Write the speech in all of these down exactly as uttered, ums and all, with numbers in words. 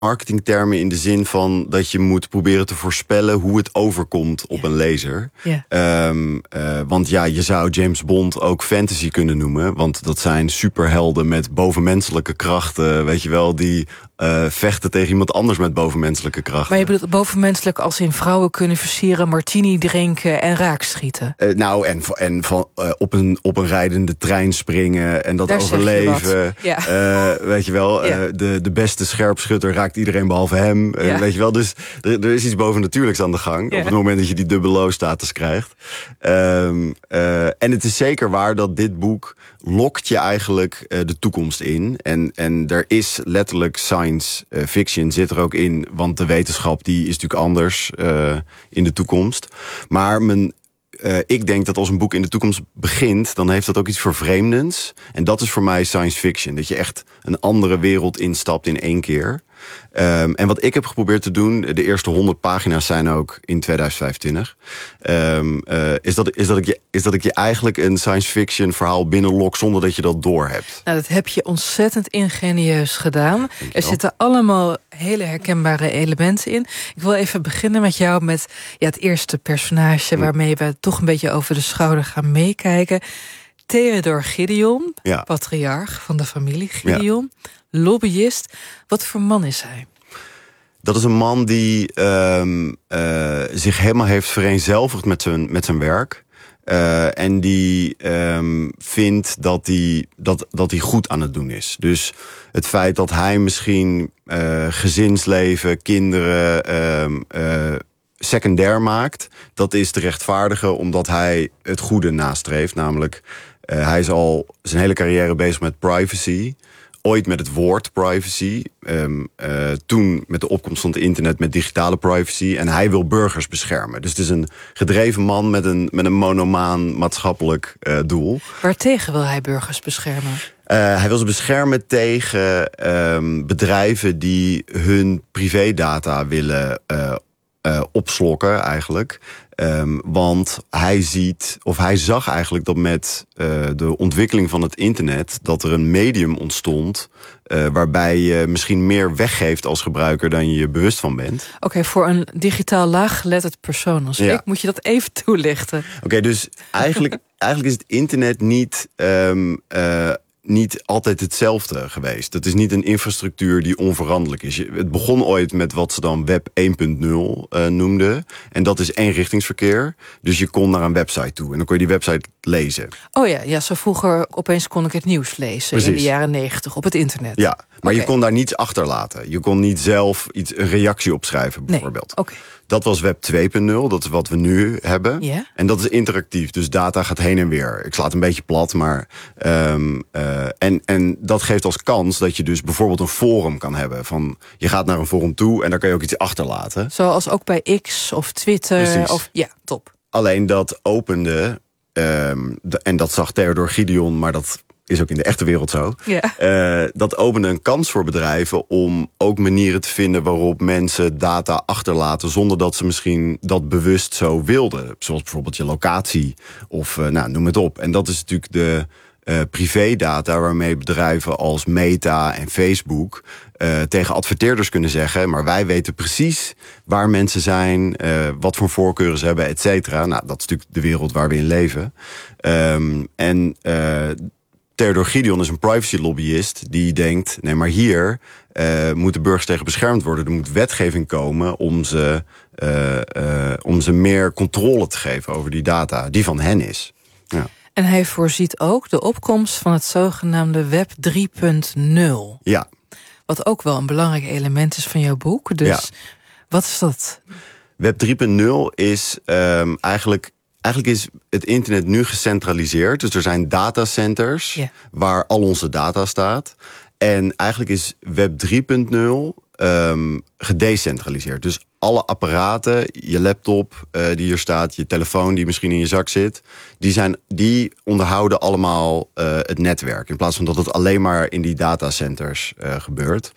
marketingtermen in de zin van dat je moet proberen te voorspellen hoe het overkomt op ja. een lezer. Ja. Um, uh, want ja, je zou James Bond ook fantasy kunnen noemen. Want dat zijn superhelden met bovenmenselijke krachten, weet je wel, die uh, vechten tegen iemand anders met bovenmenselijke krachten. Maar je bedoelt bovenmenselijk als in vrouwen kunnen versieren, martini drinken en raakschieten? Uh, nou, en, en van, uh, op, een, op een rijdende trein springen en dat Daar overleven. Ja. Uh, weet je wel, ja. uh, de, de beste scherpschutter raakt iedereen behalve hem. Ja. Uh, weet je wel, dus er, er is iets bovennatuurlijks aan de gang. Ja. Op het moment dat je die dubbelo-status krijgt. Um, uh, en het is zeker waar dat dit boek lokt je eigenlijk uh, de toekomst in. En, en er is letterlijk science uh, fiction zit er ook in. Want de wetenschap die is natuurlijk anders uh, in de toekomst. Maar mijn... Uh, ik denk dat als een boek in de toekomst begint, dan heeft dat ook iets vervreemdends. En dat is voor mij science fiction. Dat je echt een andere wereld instapt in één keer. Um, en wat ik heb geprobeerd te doen, de eerste honderd pagina's zijn ook in tweeduizend vijfentwintig... Um, uh, is, dat, is, dat ik je, is dat ik je eigenlijk een science fiction verhaal binnenlok zonder dat je dat doorhebt. Nou, dat heb je ontzettend ingenieus gedaan. Er zitten allemaal hele herkenbare elementen in. Ik wil even beginnen met jou met ja, het eerste personage, hm. waarmee we toch een beetje over de schouder gaan meekijken. Theodor Gideon, ja. patriarch van de familie Gideon, ja. lobbyist. Wat voor man is hij? Dat is een man die um, uh, zich helemaal heeft vereenzelvigd met zijn, met zijn werk. Uh, en die um, vindt dat hij dat, dat hij goed aan het doen is. Dus het feit dat hij misschien uh, gezinsleven, kinderen um, uh, secundair maakt, dat is te rechtvaardigen omdat hij het goede nastreeft. Namelijk, uh, hij is al zijn hele carrière bezig met privacy. Ooit met het woord privacy. Um, uh, toen met de opkomst van het internet met digitale privacy. En hij wil burgers beschermen. Dus het is een gedreven man met een, met een monomaan maatschappelijk uh, doel. Waartegen wil hij burgers beschermen? Uh, hij wil ze beschermen tegen um, bedrijven die hun privédata willen uh, uh, opslokken eigenlijk. Um, want hij ziet, of hij zag eigenlijk dat met uh, de ontwikkeling van het internet, dat er een medium ontstond uh, waarbij je misschien meer weggeeft als gebruiker dan je je bewust van bent. Oké, okay, voor een digitaal laaggeletterd persoon als ja. ik, moet je dat even toelichten. Oké, okay, dus eigenlijk, eigenlijk is het internet niet Um, uh, niet altijd hetzelfde geweest. Het is niet een infrastructuur die onveranderlijk is. Het begon ooit met wat ze dan web één punt nul uh, noemden. En dat is eenrichtingsverkeer. Dus je kon naar een website toe en dan kon je die website lezen. Oh ja, ja, zo vroeger opeens kon ik het nieuws lezen. Precies. In de jaren negentig op het internet. Ja, maar okay. je kon daar niets achterlaten. Je kon niet zelf iets, een reactie opschrijven bijvoorbeeld. Nee. Okay. Dat was web twee punt nul, dat is wat we nu hebben. Yeah. En dat is interactief, dus data gaat heen en weer. Ik sla het een beetje plat, maar Um, uh, en, en dat geeft als kans dat je dus bijvoorbeeld een forum kan hebben. Van, je gaat naar een forum toe en daar kan je ook iets achterlaten. Zoals ook bij X of Twitter. Precies. Of, ja, top. Alleen dat opende, um, de, en dat zag Theodor Gideon, maar dat is ook in de echte wereld zo. Ja. Uh, dat opende een kans voor bedrijven om ook manieren te vinden waarop mensen data achterlaten zonder dat ze misschien dat bewust zo wilden. Zoals bijvoorbeeld je locatie of uh, nou, noem het op. En dat is natuurlijk de uh, privédata waarmee bedrijven als Meta en Facebook uh, tegen adverteerders kunnen zeggen, maar wij weten precies waar mensen zijn, uh, wat voor voorkeuren ze hebben, et cetera. Nou, dat is natuurlijk de wereld waar we in leven. Um, en uh, Theodor Gideon is een privacy lobbyist die denkt, nee, maar hier uh, moeten burgers tegen beschermd worden. Er moet wetgeving komen om ze, uh, uh, om ze meer controle te geven over die data, die van hen is. Ja. En hij voorziet ook de opkomst van het zogenaamde web drie punt nul. Ja. Wat ook wel een belangrijk element is van jouw boek. Dus ja. Wat is dat? web drie punt nul is um, eigenlijk Eigenlijk is het internet nu gecentraliseerd. Dus er zijn datacenters yeah. waar al onze data staat. En eigenlijk is web drie punt nul um, gedecentraliseerd. Dus alle apparaten, je laptop uh, die hier staat, je telefoon die misschien in je zak zit, die, zijn, die onderhouden allemaal uh, het netwerk. In plaats van dat het alleen maar in die datacenters uh, gebeurt.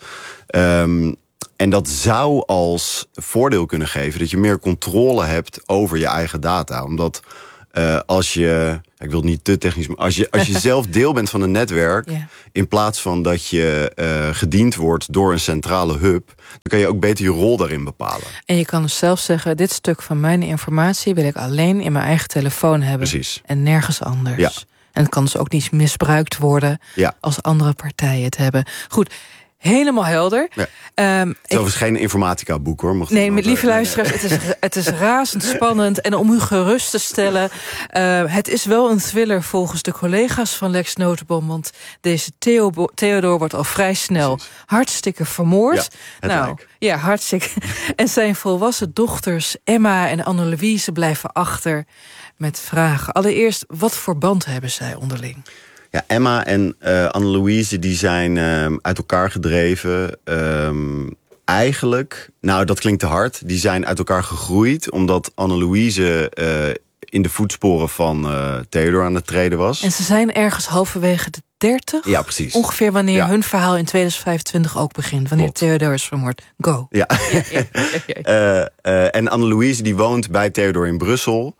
Um, En dat zou als voordeel kunnen geven dat je meer controle hebt over je eigen data. Omdat uh, als je, ik wil het niet te technisch, maar als je, als je zelf deel bent van een netwerk, yeah. in plaats van dat je uh, gediend wordt door een centrale hub, dan kan je ook beter je rol daarin bepalen. En je kan dus zelf zeggen, dit stuk van mijn informatie wil ik alleen in mijn eigen telefoon hebben. Precies. En nergens anders. Ja. En het kan dus ook niet misbruikt worden ja. als andere partijen het hebben. Goed. Helemaal helder. Ja. Um, het is overigens geen informatica boek hoor. Mocht nee, met lieve luisteraars, het is, het is razend spannend. En om u gerust te stellen, uh, het is wel een thriller volgens de collega's van Lex Notenboom. Want deze Theo, Theodor wordt al vrij snel Precies. hartstikke vermoord. Ja, nou, lijk. ja, hartstikke. En zijn volwassen dochters Emma en Anne-Louise blijven achter met vragen. Allereerst, wat voor band hebben zij onderling? Ja, Emma en uh, Anne-Louise die zijn um, uit elkaar gedreven. Um, eigenlijk, nou dat klinkt te hard, die zijn uit elkaar gegroeid omdat Anne-Louise uh, in de voetsporen van uh, Theodor aan het treden was. En ze zijn ergens halverwege de dertig? Ja, precies. Ongeveer wanneer ja. hun verhaal in tweeduizend vijfentwintig ook begint. Wanneer Klopt. Theodor is vermoord. Go. Ja. ja, ja, ja, ja. uh, uh, en Anne-Louise die woont bij Theodor in Brussel.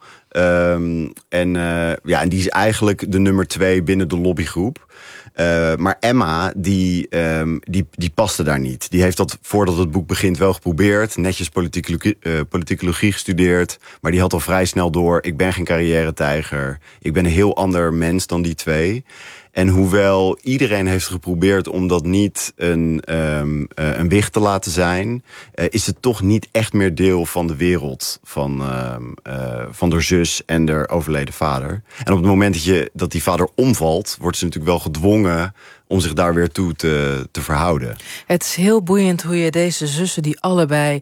Um, en, uh, ja, en die is eigenlijk de nummer twee binnen de lobbygroep. Uh, maar Emma, die, um, die, die paste daar niet. Die heeft dat voordat het boek begint wel geprobeerd. Netjes politicologie, uh, politicologie gestudeerd. Maar die had al vrij snel door, ik ben geen carrière-tijger. Ik ben een heel ander mens dan die twee. En hoewel iedereen heeft geprobeerd om dat niet een, um, uh, een wicht te laten zijn, Uh, is het toch niet echt meer deel van de wereld van, uh, uh, van haar zus en haar overleden vader. En op het moment dat, je, dat die vader omvalt, wordt ze natuurlijk wel gedwongen om zich daar weer toe te, te verhouden. Het is heel boeiend hoe je deze zussen die allebei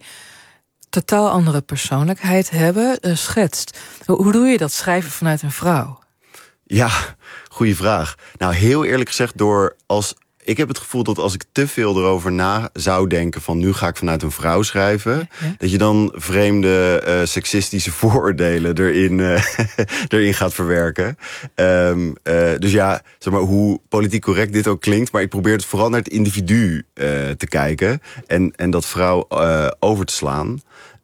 totaal andere persoonlijkheid hebben, uh, schetst. Hoe, hoe doe je dat, schrijven vanuit een vrouw? Ja, goeie vraag. Nou, heel eerlijk gezegd, door als ik heb het gevoel dat als ik te veel erover na zou denken van nu ga ik vanuit een vrouw schrijven, ja, ja. dat je dan vreemde uh, seksistische vooroordelen erin, uh, erin gaat verwerken. Um, uh, dus ja, zeg maar, hoe politiek correct dit ook klinkt, maar ik probeer het vooral naar het individu uh, te kijken en, en dat vrouw uh, over te slaan.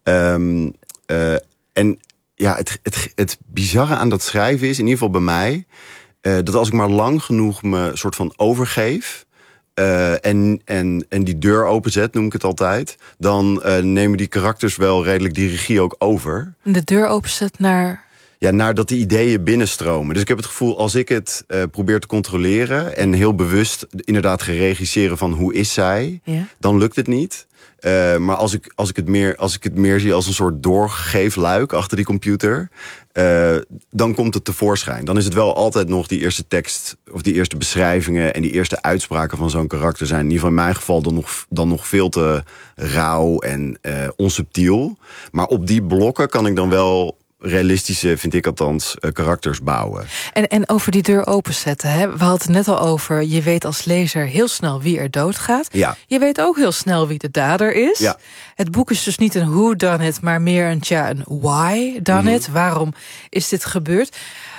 Um, uh, en ja, het, het, het bizarre aan dat schrijven is, in ieder geval bij mij, Uh, dat als ik maar lang genoeg me soort van overgeef Uh, en, en, en die deur openzet, noem ik het altijd, dan uh, nemen die karakters wel redelijk die regie ook over. De deur openzet naar? Ja, naar dat die ideeën binnenstromen. Dus ik heb het gevoel, als ik het uh, probeer te controleren en heel bewust inderdaad geregisseren van hoe is zij, ja. dan lukt het niet. Uh, maar als ik, als, ik het meer, als ik het meer zie als een soort doorgeefluik achter die computer, uh, dan komt het tevoorschijn. Dan is het wel altijd nog die eerste tekst of die eerste beschrijvingen en die eerste uitspraken van zo'n karakter zijn in ieder geval in mijn geval dan nog, dan nog veel te rauw en uh, onsubtiel. Maar op die blokken kan ik dan wel realistische, vind ik althans, uh, karakters bouwen. En, en over die deur openzetten, hè? We hadden het net al over, je weet als lezer heel snel wie er doodgaat. Ja. Je weet ook heel snel wie de dader is. Ja. Het boek is dus niet een who done it, maar meer een, tja, een why done mm-hmm. it. Waarom is dit gebeurd?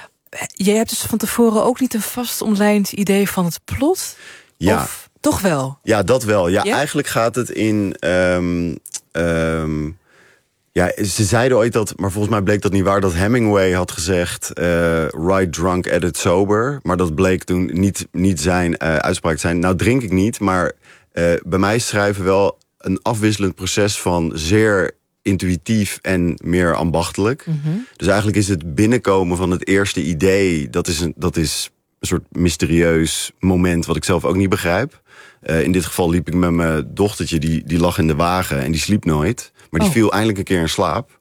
Jij hebt dus van tevoren ook niet een vast omlijnd idee van het plot? Ja. Of toch wel? Ja, dat wel. Ja, ja? Eigenlijk gaat het in Um, um, Ja, ze zeiden ooit dat, maar volgens mij bleek dat niet waar, dat Hemingway had gezegd Uh, write drunk, edit sober. Maar dat bleek toen niet, niet zijn uh, uitspraak te zijn. Nou drink ik niet, maar uh, bij mij is schrijven wel een afwisselend proces van zeer intuïtief en meer ambachtelijk. Mm-hmm. Dus eigenlijk is het binnenkomen van het eerste idee, dat is een, dat is een soort mysterieus moment wat ik zelf ook niet begrijp. Uh, in dit geval liep ik met mijn dochtertje, die, die lag in de wagen en die sliep nooit. Maar die oh. viel eindelijk een keer in slaap.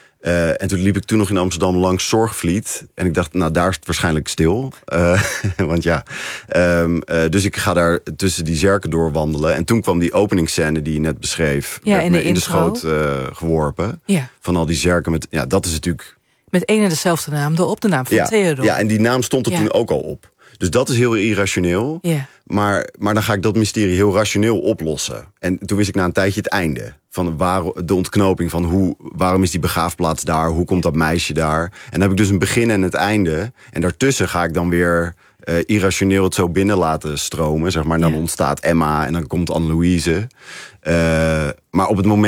Uh, en toen liep ik toen nog in Amsterdam langs Zorgvliet. En ik dacht, nou daar is het waarschijnlijk stil. Uh, want ja, um, uh, dus ik ga daar tussen die zerken doorwandelen. En toen kwam die openingsscène die je net beschreef. Ja, in de, in de schoot uh, geworpen. Ja. Van al die zerken met, ja, dat is natuurlijk met één en dezelfde naam, erop de naam van ja, Theodor. Ja, en die naam stond er ja. toen ook al op. Dus dat is heel irrationeel. Ja. Maar, maar dan ga ik dat mysterie heel rationeel oplossen. En toen wist ik na een tijdje het einde. Van waar, de ontknoping van hoe, waarom is die begraafplaats daar? Hoe komt dat meisje daar? En dan heb ik dus een begin en het einde. En daartussen ga ik dan weer uh, irrationeel het zo binnen laten stromen. Zeg maar. En dan ja. ontstaat Emma en dan komt Anne-Louise. Uh, maar op het moment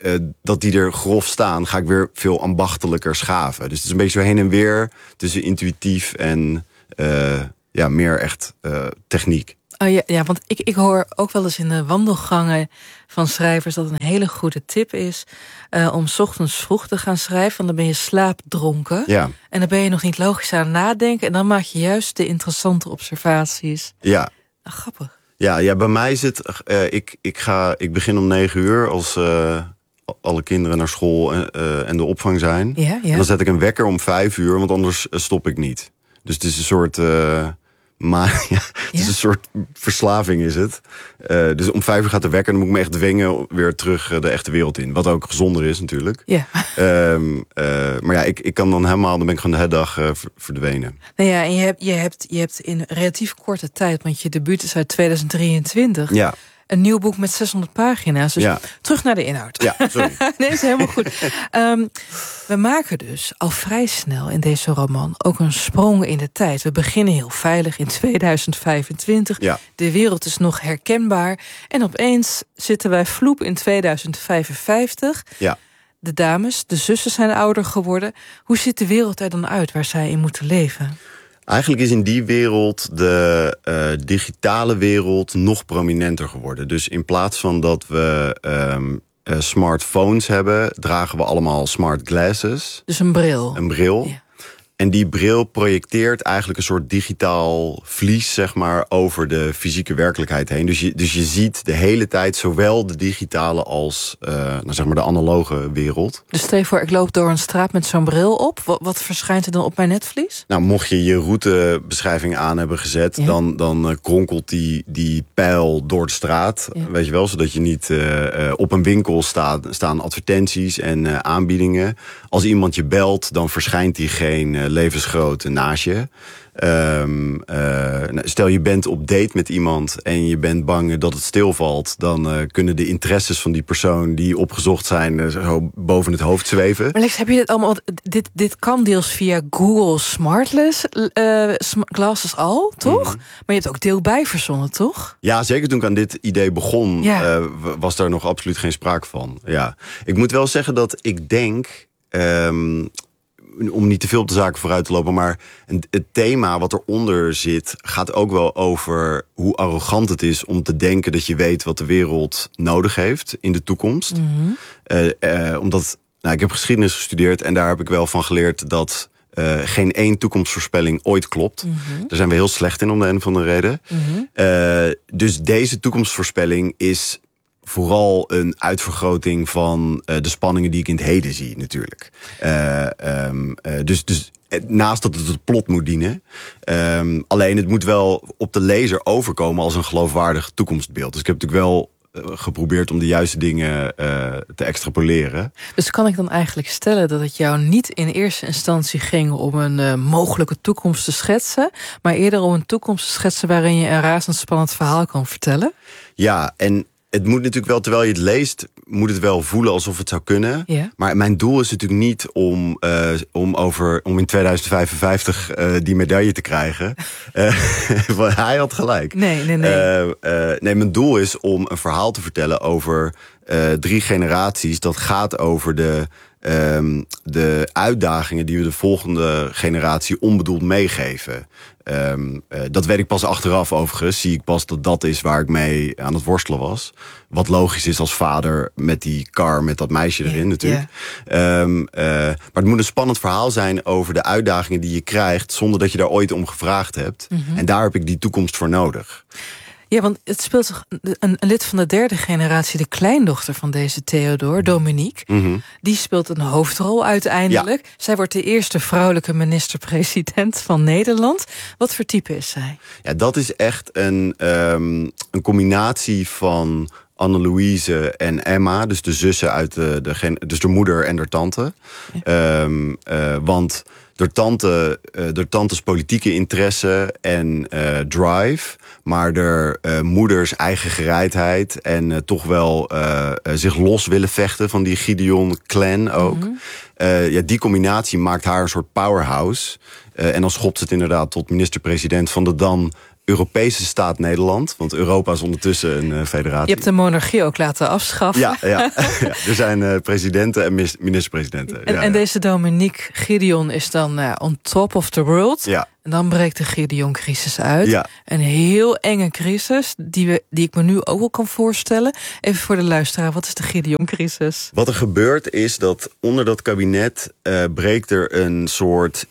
uh, dat die er grof staan, ga ik weer veel ambachtelijker schaven. Dus het is een beetje zo heen en weer tussen intuïtief en uh, ja, meer echt uh, techniek. Oh ja, ja, want ik, ik hoor ook wel eens in de wandelgangen van schrijvers dat het een hele goede tip is uh, om 's ochtends vroeg te gaan schrijven, want dan ben je slaapdronken. Ja. En dan ben je nog niet logisch aan het nadenken en dan maak je juist de interessante observaties. Ja. Nou, grappig. Ja, ja, bij mij zit, uh, ik, ik, ga, ik begin om negen uur als uh, alle kinderen naar school en, uh, en de opvang zijn. Ja, ja. En dan zet ik een wekker om vijf uur, want anders stop ik niet. Dus het is een soort... Uh, Maar ja, het is ja. een soort verslaving is het. Uh, dus om vijf uur gaat de wekker, dan moet ik me echt dwingen weer terug de echte wereld in. Wat ook gezonder is natuurlijk. Ja. Um, uh, maar ja, ik, ik kan dan helemaal, dan ben ik gewoon de hele dag uh, verdwenen. Nou ja, en je hebt, je, hebt, je hebt in relatief korte tijd, want je debuut is uit tweeduizend drieëntwintig... Ja. Een nieuw boek met zeshonderd pagina's. Dus ja. terug naar de inhoud. Ja, sorry. Nee, is helemaal goed. Um, we maken dus al vrij snel in deze roman ook een sprong in de tijd. We beginnen heel veilig in tweeduizend vijfentwintig. Ja. De wereld is nog herkenbaar. En opeens zitten wij vloep in tweeduizend vijfenvijftig. Ja. De dames, de zussen zijn ouder geworden. Hoe ziet de wereld er dan uit waar zij in moeten leven? Eigenlijk is in die wereld de uh, digitale wereld nog prominenter geworden. Dus in plaats van dat we um, uh, smartphones hebben, dragen we allemaal smart glasses. Dus een bril. Een bril. Ja. En die bril projecteert eigenlijk een soort digitaal vlies, zeg maar, over de fysieke werkelijkheid heen. Dus je, dus je ziet de hele tijd zowel de digitale als uh, nou zeg maar de analoge wereld. Dus stel je voor, ik loop door een straat met zo'n bril op. Wat, wat verschijnt er dan op mijn netvlies? Nou, mocht je je routebeschrijving aan hebben gezet, ja. dan, dan uh, kronkelt die, die pijl door de straat. Ja. Weet je wel, zodat je niet uh, uh, op een winkel staat, staan advertenties en uh, aanbiedingen. Als iemand je belt, dan verschijnt die geen uh, levensgroot naast je. Um, uh, stel je bent op date met iemand en je bent bang dat het stilvalt, dan uh, kunnen de interesses van die persoon die opgezocht zijn uh, zo boven het hoofd zweven. Maar Lex, heb je dit allemaal? Dit, dit kan deels via Google Smartless uh, Glasses al, toch? Mm-hmm. Maar je hebt ook deel bij verzonnen, toch? Ja, zeker toen ik aan dit idee begon, ja. uh, was daar nog absoluut geen sprake van. Ja. Ik moet wel zeggen dat ik denk, Um, om niet te veel op de zaken vooruit te lopen, maar het thema wat eronder zit gaat ook wel over hoe arrogant het is om te denken dat je weet wat de wereld nodig heeft in de toekomst. Mm-hmm. Uh, uh, omdat, nou, ik heb geschiedenis gestudeerd en daar heb ik wel van geleerd dat uh, geen één toekomstvoorspelling ooit klopt. Mm-hmm. Daar zijn we heel slecht in om de een of andere reden. Mm-hmm. Uh, dus deze toekomstvoorspelling is vooral een uitvergroting van uh, de spanningen die ik in het heden zie, natuurlijk. Uh, um, uh, dus, dus naast dat het het plot moet dienen. Um, alleen het moet wel op de lezer overkomen als een geloofwaardig toekomstbeeld. Dus ik heb natuurlijk wel uh, geprobeerd om de juiste dingen uh, te extrapoleren. Dus kan ik dan eigenlijk stellen dat het jou niet in eerste instantie ging om een uh, mogelijke toekomst te schetsen, maar eerder om een toekomst te schetsen waarin je een razendspannend verhaal kan vertellen? Ja, en het moet natuurlijk wel, terwijl je het leest, moet het wel voelen alsof het zou kunnen. Ja. Maar mijn doel is natuurlijk niet om, uh, om, over, om in tweeduizend vijfenvijftig uh, die medaille te krijgen. uh, hij had gelijk. Nee, nee, nee. Uh, uh, nee, mijn doel is om een verhaal te vertellen over uh, drie generaties. Dat gaat over de, um, de uitdagingen die we de volgende generatie onbedoeld meegeven. Um, uh, dat weet ik pas achteraf overigens. Zie ik pas dat dat is waar ik mee aan het worstelen was. Wat logisch is als vader met die car, met dat meisje erin, yeah, natuurlijk. Yeah. Um, uh, maar het moet een spannend verhaal zijn over de uitdagingen die je krijgt zonder dat je daar ooit om gevraagd hebt. Mm-hmm. En daar heb ik die toekomst voor nodig. Ja, want het speelt zich een, een lid van de derde generatie, de kleindochter van deze Theodor, Dominique. Mm-hmm. Die speelt een hoofdrol uiteindelijk. Ja. Zij wordt de eerste vrouwelijke minister-president van Nederland. Wat voor type is zij? Ja, dat is echt een, um, een combinatie van Anne-Louise en Emma, dus de zussen uit de, de, dus de moeder en de tante. Ja. Um, uh, want door tante, uh, door tantes politieke interesse en uh, drive, maar door uh, moeders eigen gereidheid en uh, toch wel uh, uh, zich los willen vechten van die Gideon-clan ook. Mm-hmm. Uh, ja, die combinatie maakt haar een soort powerhouse. Uh, en dan schopt het inderdaad tot minister-president van de dan Europese staat Nederland. Want Europa is ondertussen een uh, federatie. Je hebt de monarchie ook laten afschaffen. Ja, ja, ja. Er zijn uh, presidenten en minister-presidenten. En, ja, en ja. deze Dominique Gideon is dan uh, on top of the world. Ja. En dan breekt de Gideon-crisis uit. Ja. Een heel enge crisis, die, we, die ik me nu ook wel kan voorstellen. Even voor de luisteraar, wat is de Gideon-crisis? Wat er gebeurt is dat onder dat kabinet uh, breekt er een soort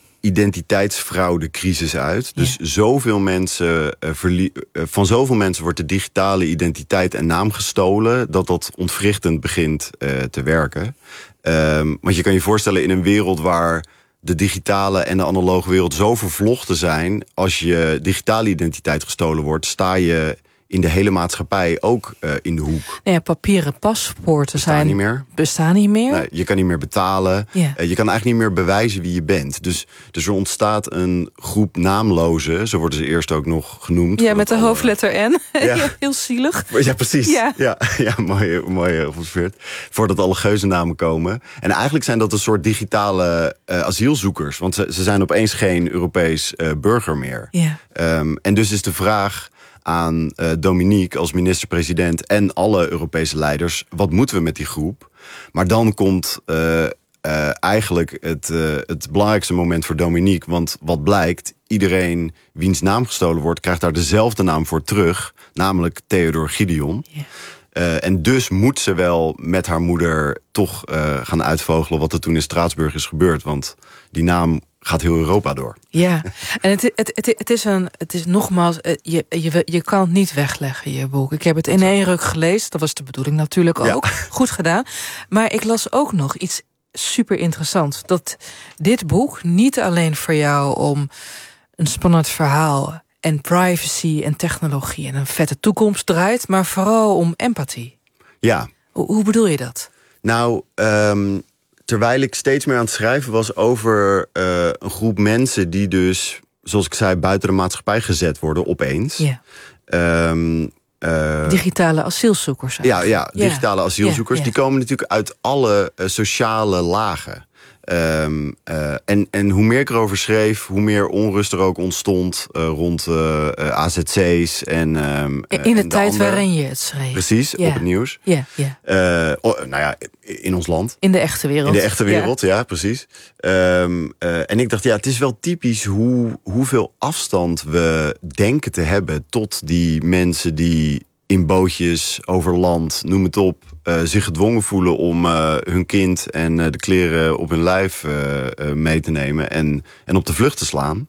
identiteitsfraudecrisis uit. Dus ja. zoveel mensen, uh, verlie- uh, van zoveel mensen wordt de digitale identiteit en naam gestolen, dat dat ontwrichtend begint uh, te werken. Um, want je kan je voorstellen in een wereld waar de digitale en de analoge wereld zo vervlochten zijn, als je digitale identiteit gestolen wordt, sta je in de hele maatschappij ook uh, in de hoek. Nee, papieren paspoorten bestaan zijn niet meer. Bestaan niet meer. Nee, je kan niet meer betalen. Ja. Uh, je kan eigenlijk niet meer bewijzen wie je bent. Dus, dus er ontstaat een groep naamlozen, zo worden ze eerst ook nog genoemd. Ja, met de alle hoofdletter N. Ja. Heel zielig. Ja, precies. Ja, ja, ja mooi, mooi geobserveerd. Voordat alle geuzennamen komen. En eigenlijk zijn dat een soort digitale uh, asielzoekers. Want ze, ze zijn opeens geen Europees uh, burger meer. Ja. Um, en dus is de vraag aan uh, Dominique als minister-president en alle Europese leiders, wat moeten we met die groep? Maar dan komt uh, uh, eigenlijk het, uh, het belangrijkste moment voor Dominique, want wat blijkt, iedereen wiens naam gestolen wordt, krijgt daar dezelfde naam voor terug, namelijk Theodor Gideon. Yeah. Uh, en dus moet ze wel met haar moeder toch uh, gaan uitvogelen wat er toen in Straatsburg is gebeurd, want die naam gaat heel Europa door. Ja, en het, het, het, het, is, een, het is nogmaals, je, je, je kan het niet wegleggen, je boek. Ik heb het in één ruk gelezen, dat was de bedoeling natuurlijk ook. Ja. Goed gedaan. Maar ik las ook nog iets super interessants. Dat dit boek niet alleen voor jou om een spannend verhaal en privacy en technologie en een vette toekomst draait, maar vooral om empathie. Ja. Hoe, hoe bedoel je dat? Nou, um, terwijl ik steeds meer aan het schrijven was over uh, een groep mensen die dus, zoals ik zei, buiten de maatschappij gezet worden opeens. Ja. Um, uh, digitale asielzoekers. Ja, ja, digitale ja. asielzoekers. Ja, ja. Die komen natuurlijk uit alle uh, sociale lagen. Um, uh, en, en hoe meer ik erover schreef, hoe meer onrust er ook ontstond uh, rond uh, uh, A Z C's. En, um, in de, de tijd andere. waarin je het schreef. Precies, ja. op het nieuws. Ja, ja. Uh, oh, nou ja, in ons land. In de echte wereld. In de echte wereld, ja, ja precies. Um, uh, en ik dacht, ja, het is wel typisch hoe, hoeveel afstand we denken te hebben tot die mensen die in bootjes over land, noem het op, uh, zich gedwongen voelen om uh, hun kind en uh, de kleren op hun lijf uh, uh, mee te nemen en, en op de vlucht te slaan.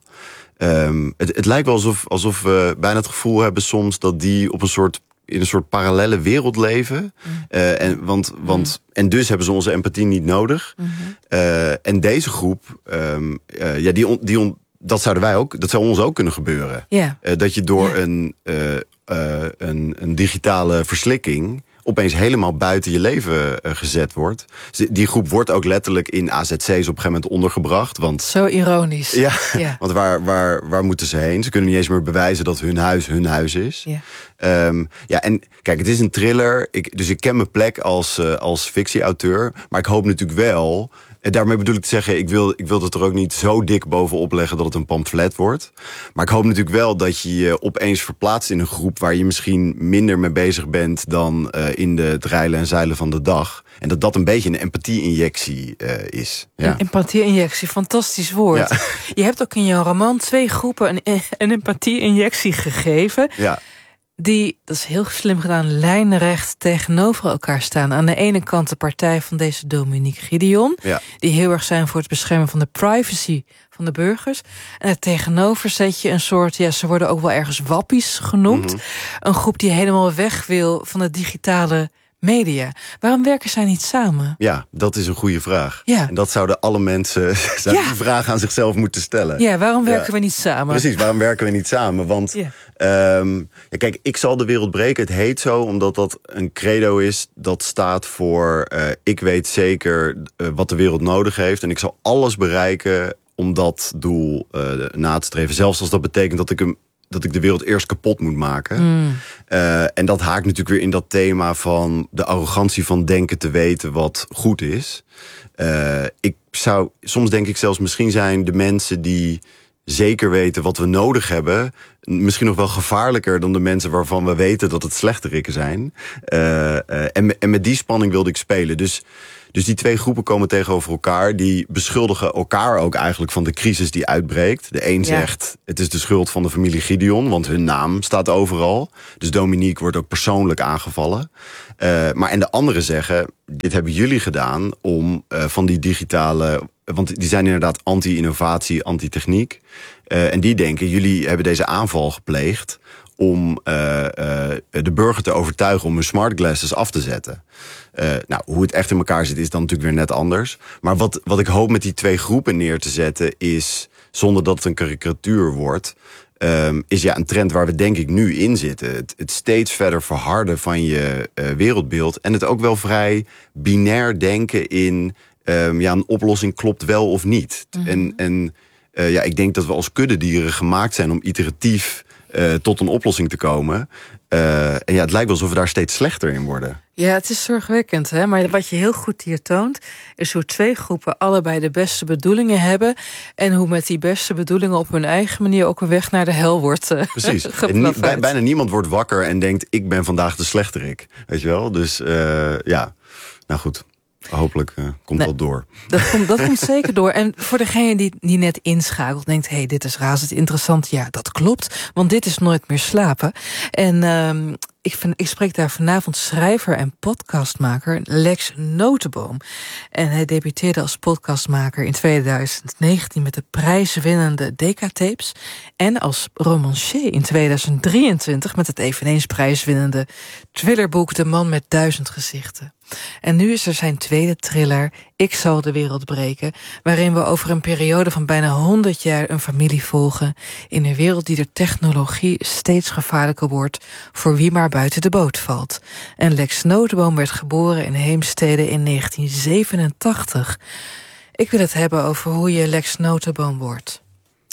Um, het, het lijkt wel alsof, alsof we bijna het gevoel hebben soms dat die op een soort, in een soort parallelle wereld leven. Mm. Uh, en, want, want, mm. en dus hebben ze onze empathie niet nodig. Mm-hmm. Uh, en deze groep, um, uh, ja, die, on, die on, dat zouden wij ook, dat zou ons ook kunnen gebeuren. Yeah. Uh, dat je door yeah. een, uh, uh, een, een digitale verslikking opeens helemaal buiten je leven uh, gezet wordt. Die groep wordt ook letterlijk in A Z C's op een gegeven moment ondergebracht. Want, zo ironisch. Ja, ja. Want waar, waar, waar moeten ze heen? Ze kunnen niet eens meer bewijzen dat hun huis hun huis is. Ja, um, ja en kijk, het is een thriller. Ik, dus ik ken mijn plek als, uh, als fictieauteur. Maar ik hoop natuurlijk wel, en daarmee bedoel ik te zeggen, ik wil, ik wil het er ook niet zo dik bovenop leggen dat het een pamflet wordt. Maar ik hoop natuurlijk wel dat je je opeens verplaatst in een groep waar je misschien minder mee bezig bent dan uh, in de het reilen en zeilen van de dag. En dat dat een beetje een empathie-injectie uh, is. Ja. Een empathie-injectie, fantastisch woord. Ja. Je hebt ook in jouw roman twee groepen een, een empathie-injectie gegeven. Ja. Die, dat is heel slim gedaan, lijnrecht tegenover elkaar staan. Aan de ene kant de partij van deze Dominique Gideon, ja. die heel erg zijn voor het beschermen van de privacy van de burgers. En er tegenover zet je een soort, ja, ze worden ook wel ergens wappies genoemd. Mm-hmm. Een groep die helemaal weg wil van de digitale media. Waarom werken zij niet samen? Ja, dat is een goede vraag. Ja. En dat zouden alle mensen zouden ja. die vraag aan zichzelf moeten stellen. Ja, waarom werken ja. we niet samen? Precies, waarom werken we niet samen? Want ja. um, ja, kijk, ik zal de wereld breken. Het heet zo omdat dat een credo is dat staat voor uh, ik weet zeker uh, wat de wereld nodig heeft en ik zal alles bereiken om dat doel uh, na te streven. Zelfs als dat betekent dat ik hem dat ik de wereld eerst kapot moet maken. Mm. Uh, en dat haakt natuurlijk weer in dat thema van de arrogantie van denken te weten wat goed is. Uh, ik zou, soms denk ik zelfs, misschien zijn de mensen die zeker weten wat we nodig hebben. Misschien nog wel gevaarlijker dan de mensen waarvan we weten dat het slechterikken zijn. Uh, uh, en, en met die spanning wilde ik spelen. Dus, dus die twee groepen komen tegenover elkaar. Die beschuldigen elkaar ook eigenlijk van de crisis die uitbreekt. De een ja. zegt, het is de schuld van de familie Gideon, want hun naam staat overal. Dus Dominique wordt ook persoonlijk aangevallen. Uh, maar en de anderen zeggen, dit hebben jullie gedaan om uh, van die digitale... Want die zijn inderdaad anti-innovatie, anti-techniek. Uh, en die denken, jullie hebben deze aanval gepleegd om uh, uh, de burger te overtuigen om hun smart glasses af te zetten. Uh, nou, hoe het echt in elkaar zit is dan natuurlijk weer net anders. Maar wat, wat ik hoop met die twee groepen neer te zetten is, zonder dat het een karikatuur wordt, Um, is ja een trend waar we denk ik nu in zitten. Het, het steeds verder verharden van je uh, wereldbeeld. En het ook wel vrij binair denken in, um, ja, een oplossing klopt wel of niet. Mm-hmm. En, en uh, ja, ik denk dat we als kuddedieren gemaakt zijn om iteratief uh, tot een oplossing te komen. Uh, en ja, het lijkt wel alsof we daar steeds slechter in worden. Ja, het is zorgwekkend, hè? Maar wat je heel goed hier toont, is hoe twee groepen allebei de beste bedoelingen hebben en hoe met die beste bedoelingen op hun eigen manier ook een weg naar de hel wordt uh, Precies. En nie, bij, bijna niemand wordt wakker en denkt, ik ben vandaag de slechterik. Weet je wel? Dus uh, ja, nou goed. Hopelijk uh, komt nee, dat door. Dat komt, dat komt zeker door. En voor degene die, die net inschakelt, denkt, hé, hey, dit is razend interessant. Ja, dat klopt, want dit is Nooit meer slapen. En uh, ik, vind, ik spreek daar vanavond schrijver en podcastmaker Lex Notenboom. En hij debuteerde als podcastmaker in tweeduizend negentien met de prijswinnende Decatapes. En als romancier in tweeduizend drieëntwintig met het eveneens prijswinnende thrillerboek De Man met Duizend Gezichten. En nu is er zijn tweede thriller, Ik zal de wereld breken, waarin we over een periode van bijna honderd jaar een familie volgen in een wereld die door technologie steeds gevaarlijker wordt voor wie maar buiten de boot valt. En Lex Notenboom werd geboren in Heemstede in negentien zevenentachtig. Ik wil het hebben over hoe je Lex Notenboom wordt.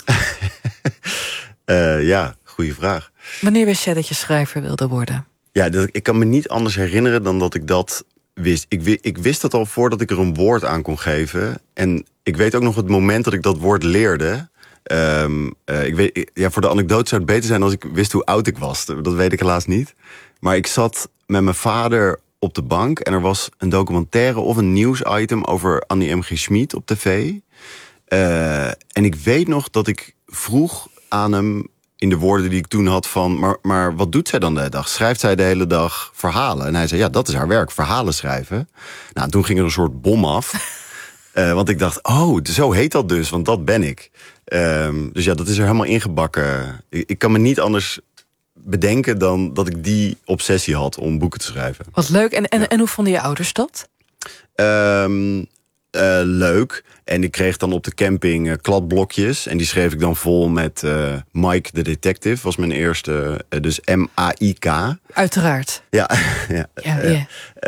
uh, ja, goede vraag. Wanneer wist jij dat je schrijver wilde worden? Ja, dat, ik kan me niet anders herinneren dan dat ik dat wist. Ik, ik wist het al voordat ik er een woord aan kon geven. En ik weet ook nog het moment dat ik dat woord leerde. Um, uh, ik weet, ja, voor de anekdote zou het beter zijn als ik wist hoe oud ik was. Dat weet ik helaas niet. Maar ik zat met mijn vader op de bank en er was een documentaire of een nieuwsitem over Annie M G Schmid op tv. Uh, en ik weet nog dat ik vroeg aan hem, in de woorden die ik toen had van, maar, maar wat doet zij dan de hele dag? Schrijft zij de hele dag verhalen? En hij zei, ja, dat is haar werk, verhalen schrijven. Nou, toen ging er een soort bom af. uh, want ik dacht, oh, zo heet dat dus, want dat ben ik. Um, dus ja, dat is er helemaal ingebakken. Ik, ik kan me niet anders bedenken dan dat ik die obsessie had om boeken te schrijven. Wat leuk. En, en, ja. en hoe vonden je ouders dat? Um, Uh, leuk. En ik kreeg dan op de camping uh, kladblokjes. En die schreef ik dan vol met uh, Mike the Detective. Was mijn eerste. Uh, dus M A I K. Uiteraard. Ja. ja, ja, ja.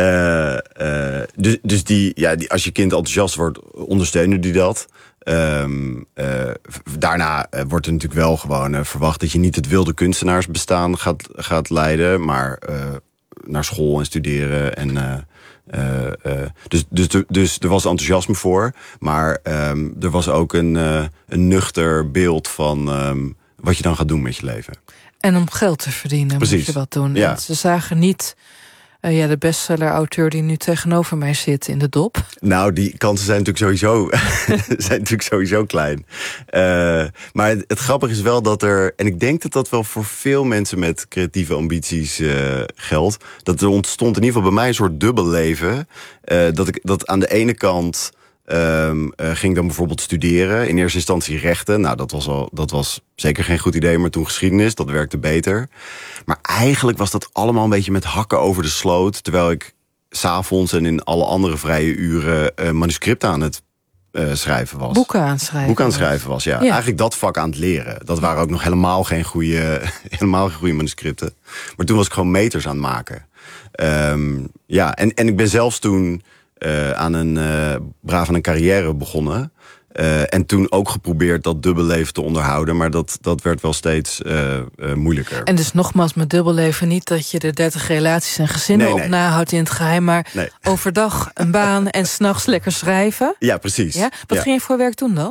Uh, uh, dus dus die, ja, die, als je kind enthousiast wordt, ondersteunen die dat. Um, uh, daarna uh, wordt er natuurlijk wel gewoon uh, verwacht dat je niet het wilde kunstenaarsbestaan gaat, gaat leiden. Maar uh, naar school en studeren en... Uh, Uh, uh, dus, dus, dus er was enthousiasme voor. Maar um, er was ook een, uh, een nuchter beeld van um, wat je dan gaat doen met je leven. En om geld te verdienen Precies. moet je wat doen. Ja. En ze zagen niet uh, ja, de bestseller-auteur die nu tegenover mij zit in de dop. Nou, die kansen zijn natuurlijk sowieso, zijn natuurlijk sowieso klein. Uh, maar het, het grappige is wel dat er... En ik denk dat dat wel voor veel mensen met creatieve ambities uh, geldt. Dat er ontstond in ieder geval bij mij een soort dubbel leven. Uh, dat ik dat aan de ene kant... Um, uh, ging dan bijvoorbeeld studeren. In eerste instantie rechten. Nou, dat was, al, dat was zeker geen goed idee. Maar toen geschiedenis, dat werkte beter. Maar eigenlijk was dat allemaal een beetje met hakken over de sloot. Terwijl ik 's avonds en in alle andere vrije uren uh, manuscripten aan het uh, schrijven was. Boeken aan het schrijven. Boeken aan het schrijven was, ja. ja. Eigenlijk dat vak aan het leren. Dat waren ook nog helemaal geen goede, helemaal geen goede manuscripten. Maar toen was ik gewoon meters aan het maken. Um, ja, en, en ik ben zelfs toen... Uh, aan een uh, braaf aan een carrière begonnen. Uh, en toen ook geprobeerd dat dubbelleven te onderhouden. Maar dat, dat werd wel steeds uh, uh, moeilijker. En dus nogmaals met dubbelleven niet dat je de dertig relaties en gezinnen nee, nee. op nahoudt in het geheim. Maar nee. overdag een baan en 's nachts lekker schrijven. Ja, precies. Ja? Wat ja. ging je voor werk doen dan?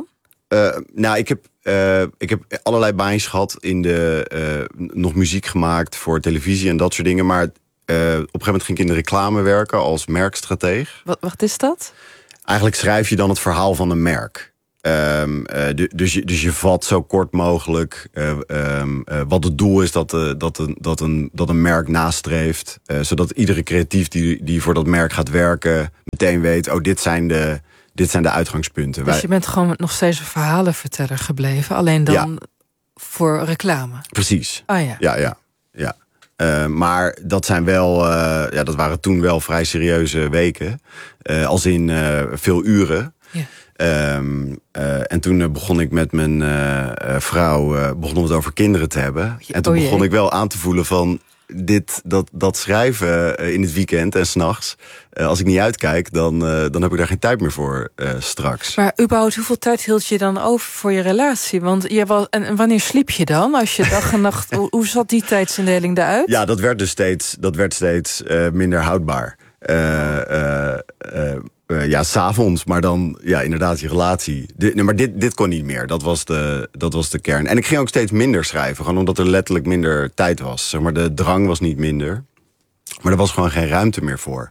Uh, nou, ik heb, uh, ik heb allerlei baantjes gehad in de... Uh, nog muziek gemaakt voor televisie en dat soort dingen. Maar uh, op een gegeven moment ging ik in de reclame werken als merkstrateeg. Wat, wat is dat? Eigenlijk schrijf je dan het verhaal van een merk. Um, uh, dus, je, dus je vat zo kort mogelijk uh, um, uh, wat het doel is dat, uh, dat, een, dat, een, dat een merk nastreeft. Uh, zodat iedere creatief die, die voor dat merk gaat werken meteen weet... oh, dit zijn de, dit zijn de uitgangspunten. Dus Wij... je bent gewoon nog steeds een verhalenverteller gebleven. Alleen dan ja. voor reclame. Precies. Oh ja. Ja, ja, ja. Uh, maar dat zijn wel, uh, ja, dat waren toen wel vrij serieuze weken. Uh, als in uh, veel uren. Ja. Um, uh, en toen begon ik met mijn uh, vrouw, uh, begonnen we het over kinderen te hebben. En toen oh begon ik wel aan te voelen van dit, dat, dat schrijven uh, in het weekend en 's nachts. Uh, als ik niet uitkijk, dan, uh, dan heb ik daar geen tijd meer voor uh, straks. Maar überhaupt, hoeveel tijd hield je dan over voor je relatie? Want je was, en, en wanneer sliep je dan? Als je dag en nacht, hoe, hoe zat die tijdsindeling eruit? Ja, dat werd dus steeds, dat werd steeds uh, minder houdbaar. Uh, uh, uh, Uh, ja, 's avonds, maar dan ja, inderdaad je relatie. De, nee, maar dit, dit kon niet meer. Dat was, de, dat was de kern. En ik ging ook steeds minder schrijven. Gewoon omdat er letterlijk minder tijd was. Zeg maar, de drang was niet minder. Maar er was gewoon geen ruimte meer voor.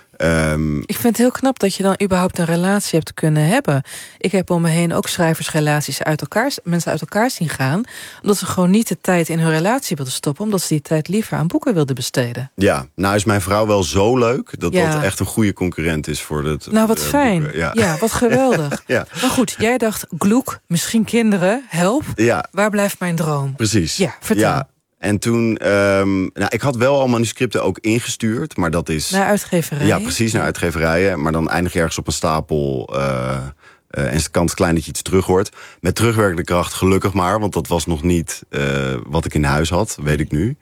Um, ik vind het heel knap dat je dan überhaupt een relatie hebt kunnen hebben. Ik heb om me heen ook schrijversrelaties uit elkaar, mensen uit elkaar zien gaan, omdat ze gewoon niet de tijd in hun relatie wilden stoppen, omdat ze die tijd liever aan boeken wilden besteden. Ja, nou is mijn vrouw wel zo leuk dat ja. dat echt een goede concurrent is voor het. Nou, wat uh, fijn. Boeken. Ja. ja, wat geweldig. ja. Maar goed, jij dacht, gloek, misschien kinderen, help. Ja. Waar blijft mijn droom? Precies. Ja, vertel. Ja. En toen, um, nou, ik had wel al manuscripten ook ingestuurd, maar dat is... Naar uitgeverijen? Ja, precies, naar uitgeverijen. Maar dan eindig je ergens op een stapel uh, uh, en is de kans klein dat je iets terug hoort. Met terugwerkende kracht gelukkig maar, want dat was nog niet uh, wat ik in huis had, weet ik nu.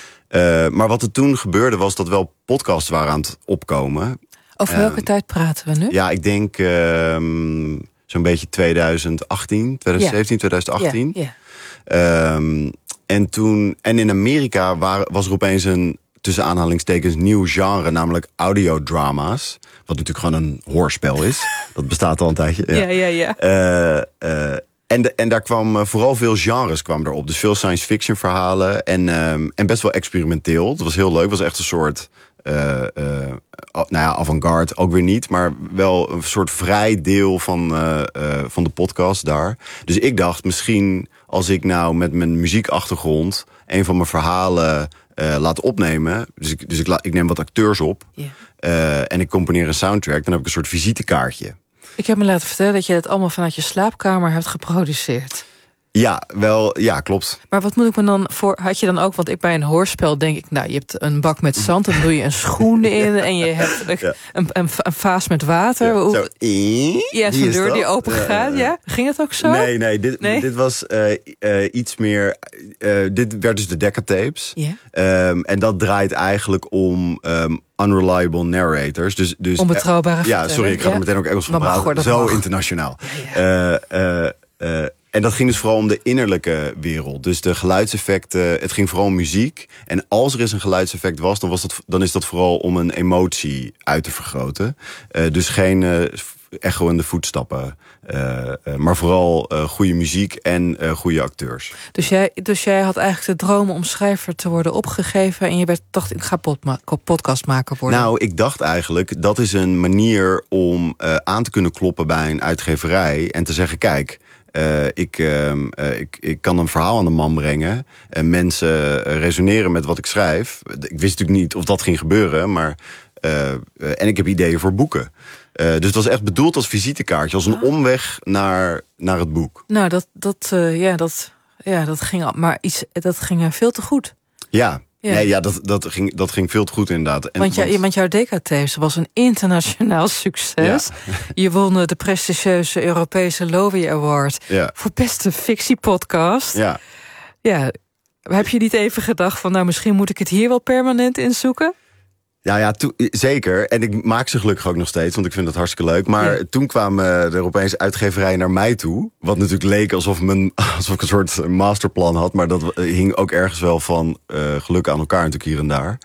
Uh, maar wat er toen gebeurde was dat wel podcasts waren aan het opkomen. Over welke uh, tijd praten we nu? Ja, ik denk uh, zo'n beetje twintig achttien, twintig zeventien, ja. twintig achttien. Ja, ja. Um, En toen, en in Amerika waren, was er opeens een, tussen aanhalingstekens, nieuw genre, namelijk audiodrama's. Wat natuurlijk gewoon een hoorspel is. Dat bestaat al een tijdje. Ja, ja, ja. ja. Uh, uh, en, de, en daar kwam uh, vooral veel genres kwamen erop. Dus veel science fiction verhalen en, um, en best wel experimenteel. Het was heel leuk, het was echt een soort Uh, uh, nou ja, avant-garde ook weer niet, maar wel een soort vrij deel van, uh, uh, van de podcast daar. Dus ik dacht, misschien als ik nou met mijn muziekachtergrond een van mijn verhalen uh, laat opnemen, dus ik, dus ik, la, ik neem wat acteurs op yeah. uh, en ik componeer een soundtrack, dan heb ik een soort visitekaartje. Ik heb me laten vertellen dat je het allemaal vanuit je slaapkamer hebt geproduceerd. Ja, wel, ja, klopt. Maar wat moet ik me dan voor... Had je dan ook, want ik bij een hoorspel denk ik, nou, je hebt een bak met zand, dan doe je een schoen in en je hebt ja. een, een, een vaas met water. Ja, zo, ja, zo'n deur die open gaat. Ja, ja. ja. Ging het ook zo? Nee, nee, dit, nee? dit was uh, uh, iets meer... Uh, dit werd dus de Decca-tapes. Yeah. Um, en dat draait eigenlijk om... Um, unreliable narrators. Dus, dus, Onbetrouwbare uh, Ja, sorry, ik ga ja? er meteen ook Engels van praten. Zo mag. Internationaal. Ja, ja. Uh, uh, uh, En dat ging dus vooral om de innerlijke wereld. Dus de geluidseffecten, het ging vooral om muziek. En als er eens een geluidseffect was, dan, was dat, dan is dat vooral om een emotie uit te vergroten. Uh, dus geen uh, echo in de voetstappen. Uh, uh, maar vooral uh, goede muziek en uh, goede acteurs. Dus jij, dus jij had eigenlijk de droom om schrijver te worden opgegeven en je werd, dacht, ik ga podma- podcastmaker worden. Nou, ik dacht eigenlijk, dat is een manier om uh, aan te kunnen kloppen bij een uitgeverij en te zeggen, kijk, Uh, ik, uh, uh, ik, ik kan een verhaal aan de man brengen. En mensen uh, resoneren met wat ik schrijf. Ik wist natuurlijk niet of dat ging gebeuren. Maar, uh, uh, en ik heb ideeën voor boeken. Uh, dus het was echt bedoeld als visitekaartje. Als een omweg naar, naar het boek. Nou, dat, dat, uh, ja, dat, ja, dat ging, maar iets, dat ging uh, veel te goed. Ja. Ja. Nee, ja, dat, dat, ging, dat ging veel te goed inderdaad. En, want, jou, want... want jouw Decca-tapes was een internationaal succes. Ja. Je won de prestigieuze Europese Lowy Award ja. voor beste fictiepodcast. Ja. Ja, heb je niet even gedacht van, nou, misschien moet ik het hier wel permanent inzoeken? Ja, ja, to- zeker. En ik maak ze gelukkig ook nog steeds, want ik vind het hartstikke leuk. Maar ja. toen kwamen er opeens uitgeverijen naar mij toe. Wat natuurlijk leek alsof, mijn, alsof ik een soort masterplan had. Maar dat hing ook ergens wel van uh, geluk aan elkaar natuurlijk hier en daar.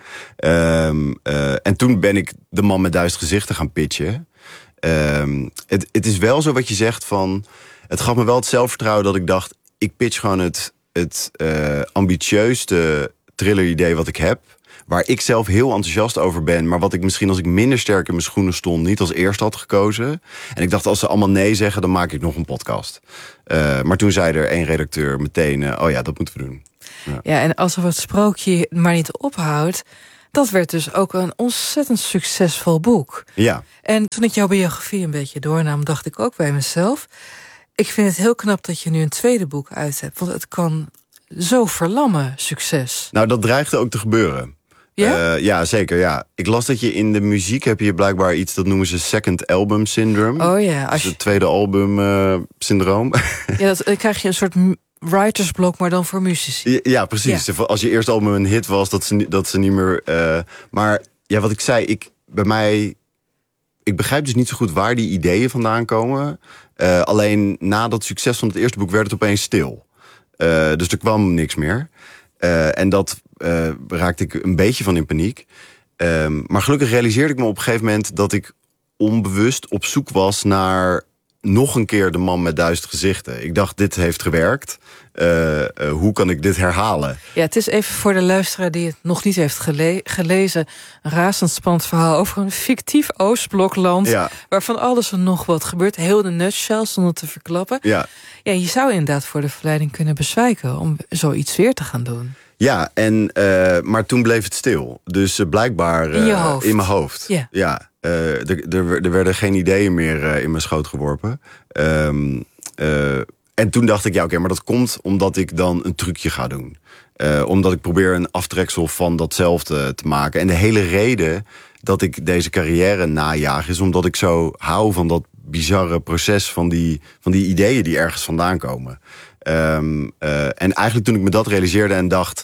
Um, uh, en toen ben ik de man met duizend gezichten gaan pitchen. Um, het, het is wel zo wat je zegt van... het gaf me wel het zelfvertrouwen dat ik dacht, ik pitch gewoon het, het uh, ambitieusste thriller-idee wat ik heb, waar ik zelf heel enthousiast over ben, maar wat ik misschien als ik minder sterk in mijn schoenen stond niet als eerste had gekozen. En ik dacht, als ze allemaal nee zeggen, dan maak ik nog een podcast. Uh, maar toen zei er één redacteur meteen, uh, oh ja, dat moeten we doen. Ja. ja, en alsof het sprookje maar niet ophoudt, dat werd dus ook een ontzettend succesvol boek. Ja. En toen ik jouw biografie een beetje doornam, dacht ik ook bij mezelf, ik vind het heel knap dat je nu een tweede boek uit hebt, want het kan zo verlammen, succes. Nou, dat dreigde ook te gebeuren. Ja? Uh, ja, zeker. Ja. Ik las dat je in de muziek heb je blijkbaar iets, dat noemen ze second album syndrome. Oh ja. Als je... Dus het tweede album uh, syndroom. Ja, dat, dan krijg je een soort writersblok, maar dan voor muzici. Ja, ja precies. Ja. Als je eerste album een hit was, dat ze, dat ze niet meer... Uh, maar ja, wat ik zei, ik, bij mij... Ik begrijp dus niet zo goed waar die ideeën vandaan komen. Uh, alleen na dat succes van het eerste boek werd het opeens stil. Uh, dus er kwam niks meer. Uh, en dat uh, raakte ik een beetje van in paniek. Um, maar gelukkig realiseerde ik me op een gegeven moment dat ik onbewust op zoek was naar nog een keer De Man met Duizend Gezichten. Ik dacht, dit heeft gewerkt. Uh, uh, hoe kan ik dit herhalen? Ja, het is even voor de luisteraar die het nog niet heeft gele- gelezen... een razendspannend verhaal over een fictief Oostblokland... Ja. waarvan alles en nog wat gebeurt. Heel de nutshell, zonder te verklappen. Ja. Ja, je zou inderdaad voor de verleiding kunnen bezwijken... om zoiets weer te gaan doen. Ja, en, uh, maar toen bleef het stil. Dus uh, blijkbaar uh, in, je hoofd. in mijn hoofd. Ja. Ja, uh, er, er, er werden geen ideeën meer uh, in mijn schoot geworpen. Um, uh, en toen dacht ik, ja oké, okay, maar dat komt omdat ik dan een trucje ga doen. Uh, omdat ik probeer een aftreksel van datzelfde te maken. En de hele reden dat ik deze carrière najaag is omdat ik zo hou van dat bizarre proces van die, van die ideeën die ergens vandaan komen. Um, uh, en eigenlijk toen ik me dat realiseerde en dacht...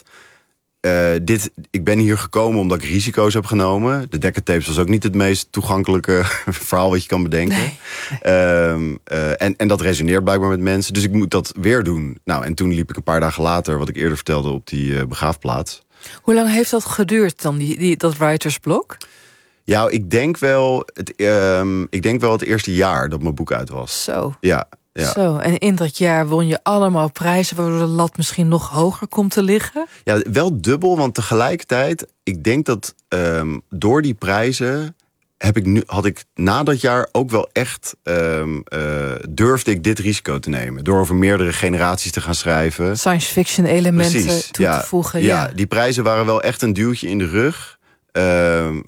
Uh, dit, ik ben hier gekomen omdat ik risico's heb genomen. De Decca-tapes was ook niet het meest toegankelijke verhaal wat je kan bedenken. Nee. Um, uh, en, en dat resoneert blijkbaar met mensen. Dus ik moet dat weer doen. Nou, en toen liep ik een paar dagen later, wat ik eerder vertelde, op die uh, begraafplaats. Hoe lang heeft dat geduurd dan, die, die, dat writersblok? Ja, ik denk wel het, um, ik denk wel het eerste jaar dat mijn boek uit was. Zo. Ja. Ja. Zo, en in dat jaar won je allemaal prijzen... waardoor de lat misschien nog hoger komt te liggen? Ja, wel dubbel, want tegelijkertijd... ik denk dat um, door die prijzen... Heb ik nu, had ik na dat jaar ook wel echt... Um, uh, durfde ik dit risico te nemen. Door over meerdere generaties te gaan schrijven. Science fiction elementen Precies, toe ja, te voegen. Ja, ja, die prijzen waren wel echt een duwtje in de rug... Uh, uh,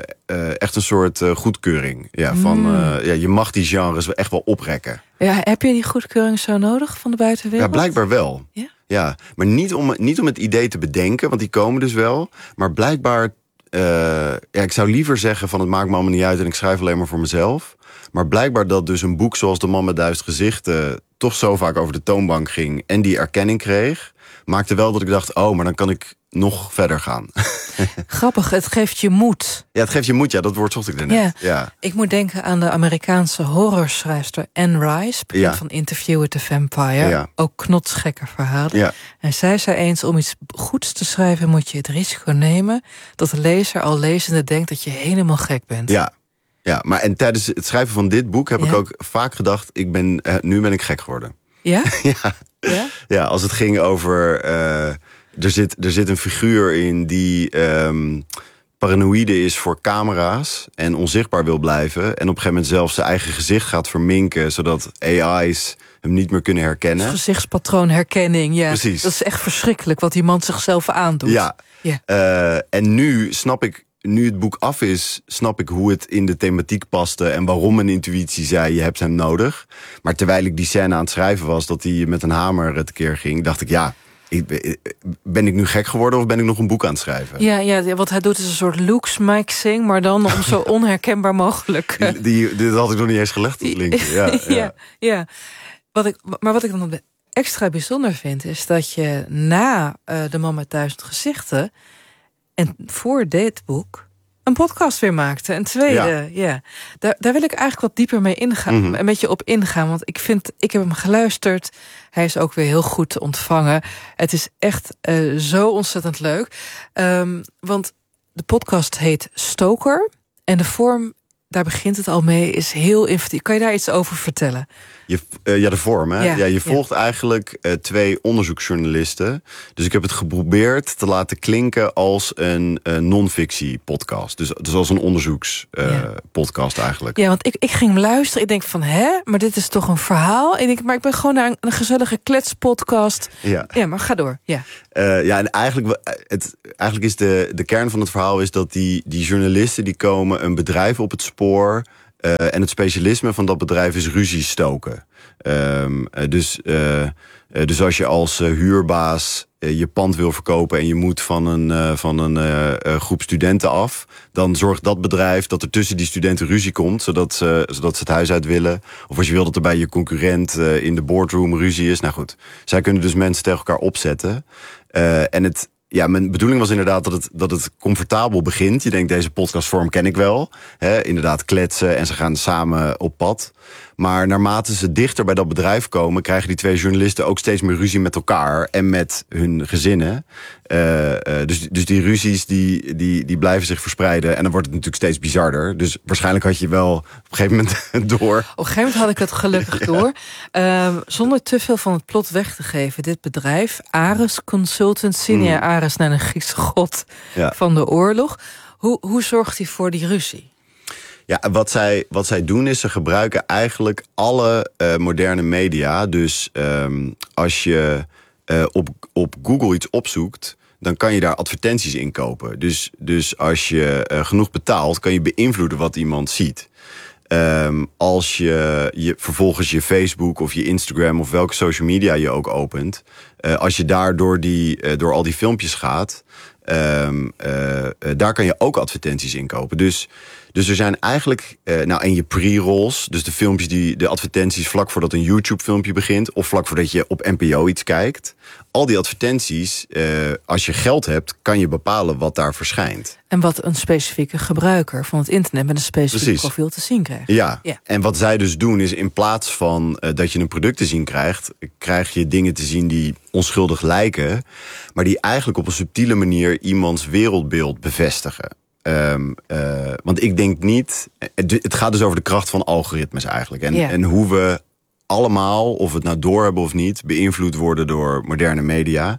uh, echt een soort uh, goedkeuring. Ja, van, uh, ja, je mag die genres echt wel oprekken. Ja, heb je die goedkeuring zo nodig van de buitenwereld? Ja, blijkbaar wel. Ja? Ja, maar niet om, niet om het idee te bedenken, want die komen dus wel. Maar blijkbaar, uh, ja, ik zou liever zeggen van het maakt me allemaal niet uit... en ik schrijf alleen maar voor mezelf. Maar blijkbaar dat dus een boek zoals De Man met Duizend Gezichten... toch zo vaak over de toonbank ging en die erkenning kreeg... maakte wel dat ik dacht, oh, maar dan kan ik nog verder gaan. Grappig, het geeft je moed. Ja, het geeft je moed, ja, dat woord zocht ik daarnet. Ja. Ja. Ik moet denken aan de Amerikaanse horrorschrijfster Anne Rice... bekend ja. van Interview with the Vampire. Ja. Ook knotsgekke verhalen. Ja. En zij zei eens, om iets goeds te schrijven... moet je het risico nemen dat de lezer al lezende denkt... dat je helemaal gek bent. Ja. Ja, maar en tijdens het schrijven van dit boek heb ja. ik ook vaak gedacht... Ik ben, uh, nu ben ik gek geworden. Ja? ja. ja? Ja, als het ging over... Uh, er, zit, er zit een figuur in die um, paranoïde is voor camera's... en onzichtbaar wil blijven. En op een gegeven moment zelfs zijn eigen gezicht gaat verminken... zodat A I's hem niet meer kunnen herkennen. Gezichtspatroonherkenning, ja. Precies. Dat is echt verschrikkelijk wat die man zichzelf aandoet. Ja. ja. Uh, en nu snap ik... Nu het boek af is, snap ik hoe het in de thematiek paste... en waarom mijn intuïtie zei, je hebt hem nodig. Maar terwijl ik die scène aan het schrijven was... dat hij met een hamer tekeer ging, dacht ik... ja, ik, ben ik nu gek geworden of ben ik nog een boek aan het schrijven? Ja, ja, wat hij doet is een soort looks mixing... maar dan om zo onherkenbaar mogelijk... Die, die, dit had ik nog niet eens gelegd, dat linkje. Ja, ja. ja, ja. Wat ik, maar wat ik dan extra bijzonder vind... is dat je na uh, De Man met Duizend Gezichten... en voor dit boek een podcast weer maakte. Een tweede, ja. ja. Daar, daar wil ik eigenlijk wat dieper mee ingaan. Mm-hmm. Een beetje op ingaan. Want ik vind, ik heb hem geluisterd. Hij is ook weer heel goed te ontvangen. Het is echt uh, zo ontzettend leuk. Um, want de podcast heet Stoker. En de vorm daar begint het al mee, is heel inventief. Kan je daar iets over vertellen? Je, uh, ja, de vorm, hè? Ja, ja, je volgt ja. eigenlijk uh, twee onderzoeksjournalisten. Dus ik heb het geprobeerd te laten klinken als een uh, non-fictie podcast. Dus, dus als een onderzoekspodcast uh, ja. eigenlijk. Ja, want ik, ik ging luisteren. Ik denk van, hè? Maar dit is toch een verhaal? Ik denk, maar ik ben gewoon naar een, een gezellige kletspodcast. Ja. ja, maar ga door. Ja, uh, ja en eigenlijk, het, eigenlijk is de, de kern van het verhaal is dat die, die journalisten die komen een bedrijf op het spoor. Uh, en het specialisme van dat bedrijf is ruzie stoken. Um, uh, dus, uh, uh, dus als je als uh, huurbaas uh, je pand wil verkopen en je moet van een, uh, van een uh, uh, groep studenten af, dan zorgt dat bedrijf dat er tussen die studenten ruzie komt, zodat ze, zodat ze het huis uit willen. Of als je wil dat er bij je concurrent uh, in de boardroom ruzie is. Nou goed, zij kunnen dus mensen tegen elkaar opzetten. Uh, en het Ja, mijn bedoeling was inderdaad dat het, dat het comfortabel begint. Je denkt, deze podcastvorm ken ik wel. Hè, inderdaad kletsen en ze gaan samen op pad. Maar naarmate ze dichter bij dat bedrijf komen, krijgen die twee journalisten ook steeds meer ruzie met elkaar en met hun gezinnen. Uh, uh, dus, dus die ruzies die, die, die blijven zich verspreiden. En dan wordt het natuurlijk steeds bizarder. Dus waarschijnlijk had je wel op een gegeven moment door. Op een gegeven moment had ik het gelukkig door. Uh, zonder te veel van het plot weg te geven. Dit bedrijf, Ares Consultancy. Mm. Ja, Ares naar een Griekse god ja. van de oorlog. Hoe, hoe zorgt hij voor die ruzie? Ja, wat zij, wat zij doen is, ze gebruiken eigenlijk alle uh, moderne media. Dus um, als je uh, op, op Google iets opzoekt, dan kan je daar advertenties in kopen. Dus, dus als je uh, genoeg betaalt, kan je beïnvloeden wat iemand ziet. Um, als je, je vervolgens je Facebook of je Instagram of welke social media je ook opent, uh, als je daar door, die, uh, door al die filmpjes gaat, um, uh, uh, daar kan je ook advertenties in kopen. Dus Dus er zijn eigenlijk, uh, nou en je pre-rolls, dus de filmpjes, die, de advertenties vlak voordat een YouTube-filmpje begint, of vlak voordat je op N P O iets kijkt. Al die advertenties, uh, als je geld hebt, kan je bepalen wat daar verschijnt. En wat een specifieke gebruiker van het internet met een specifiek Precies. profiel te zien krijgt. Ja. ja, en wat zij dus doen is, in plaats van uh, dat je een product te zien krijgt, krijg je dingen te zien die onschuldig lijken, maar die eigenlijk op een subtiele manier iemands wereldbeeld bevestigen. Um, uh, want ik denk niet, het gaat dus over de kracht van algoritmes eigenlijk. En, yeah. en hoe we allemaal, of we het nou doorhebben of niet, beïnvloed worden door moderne media.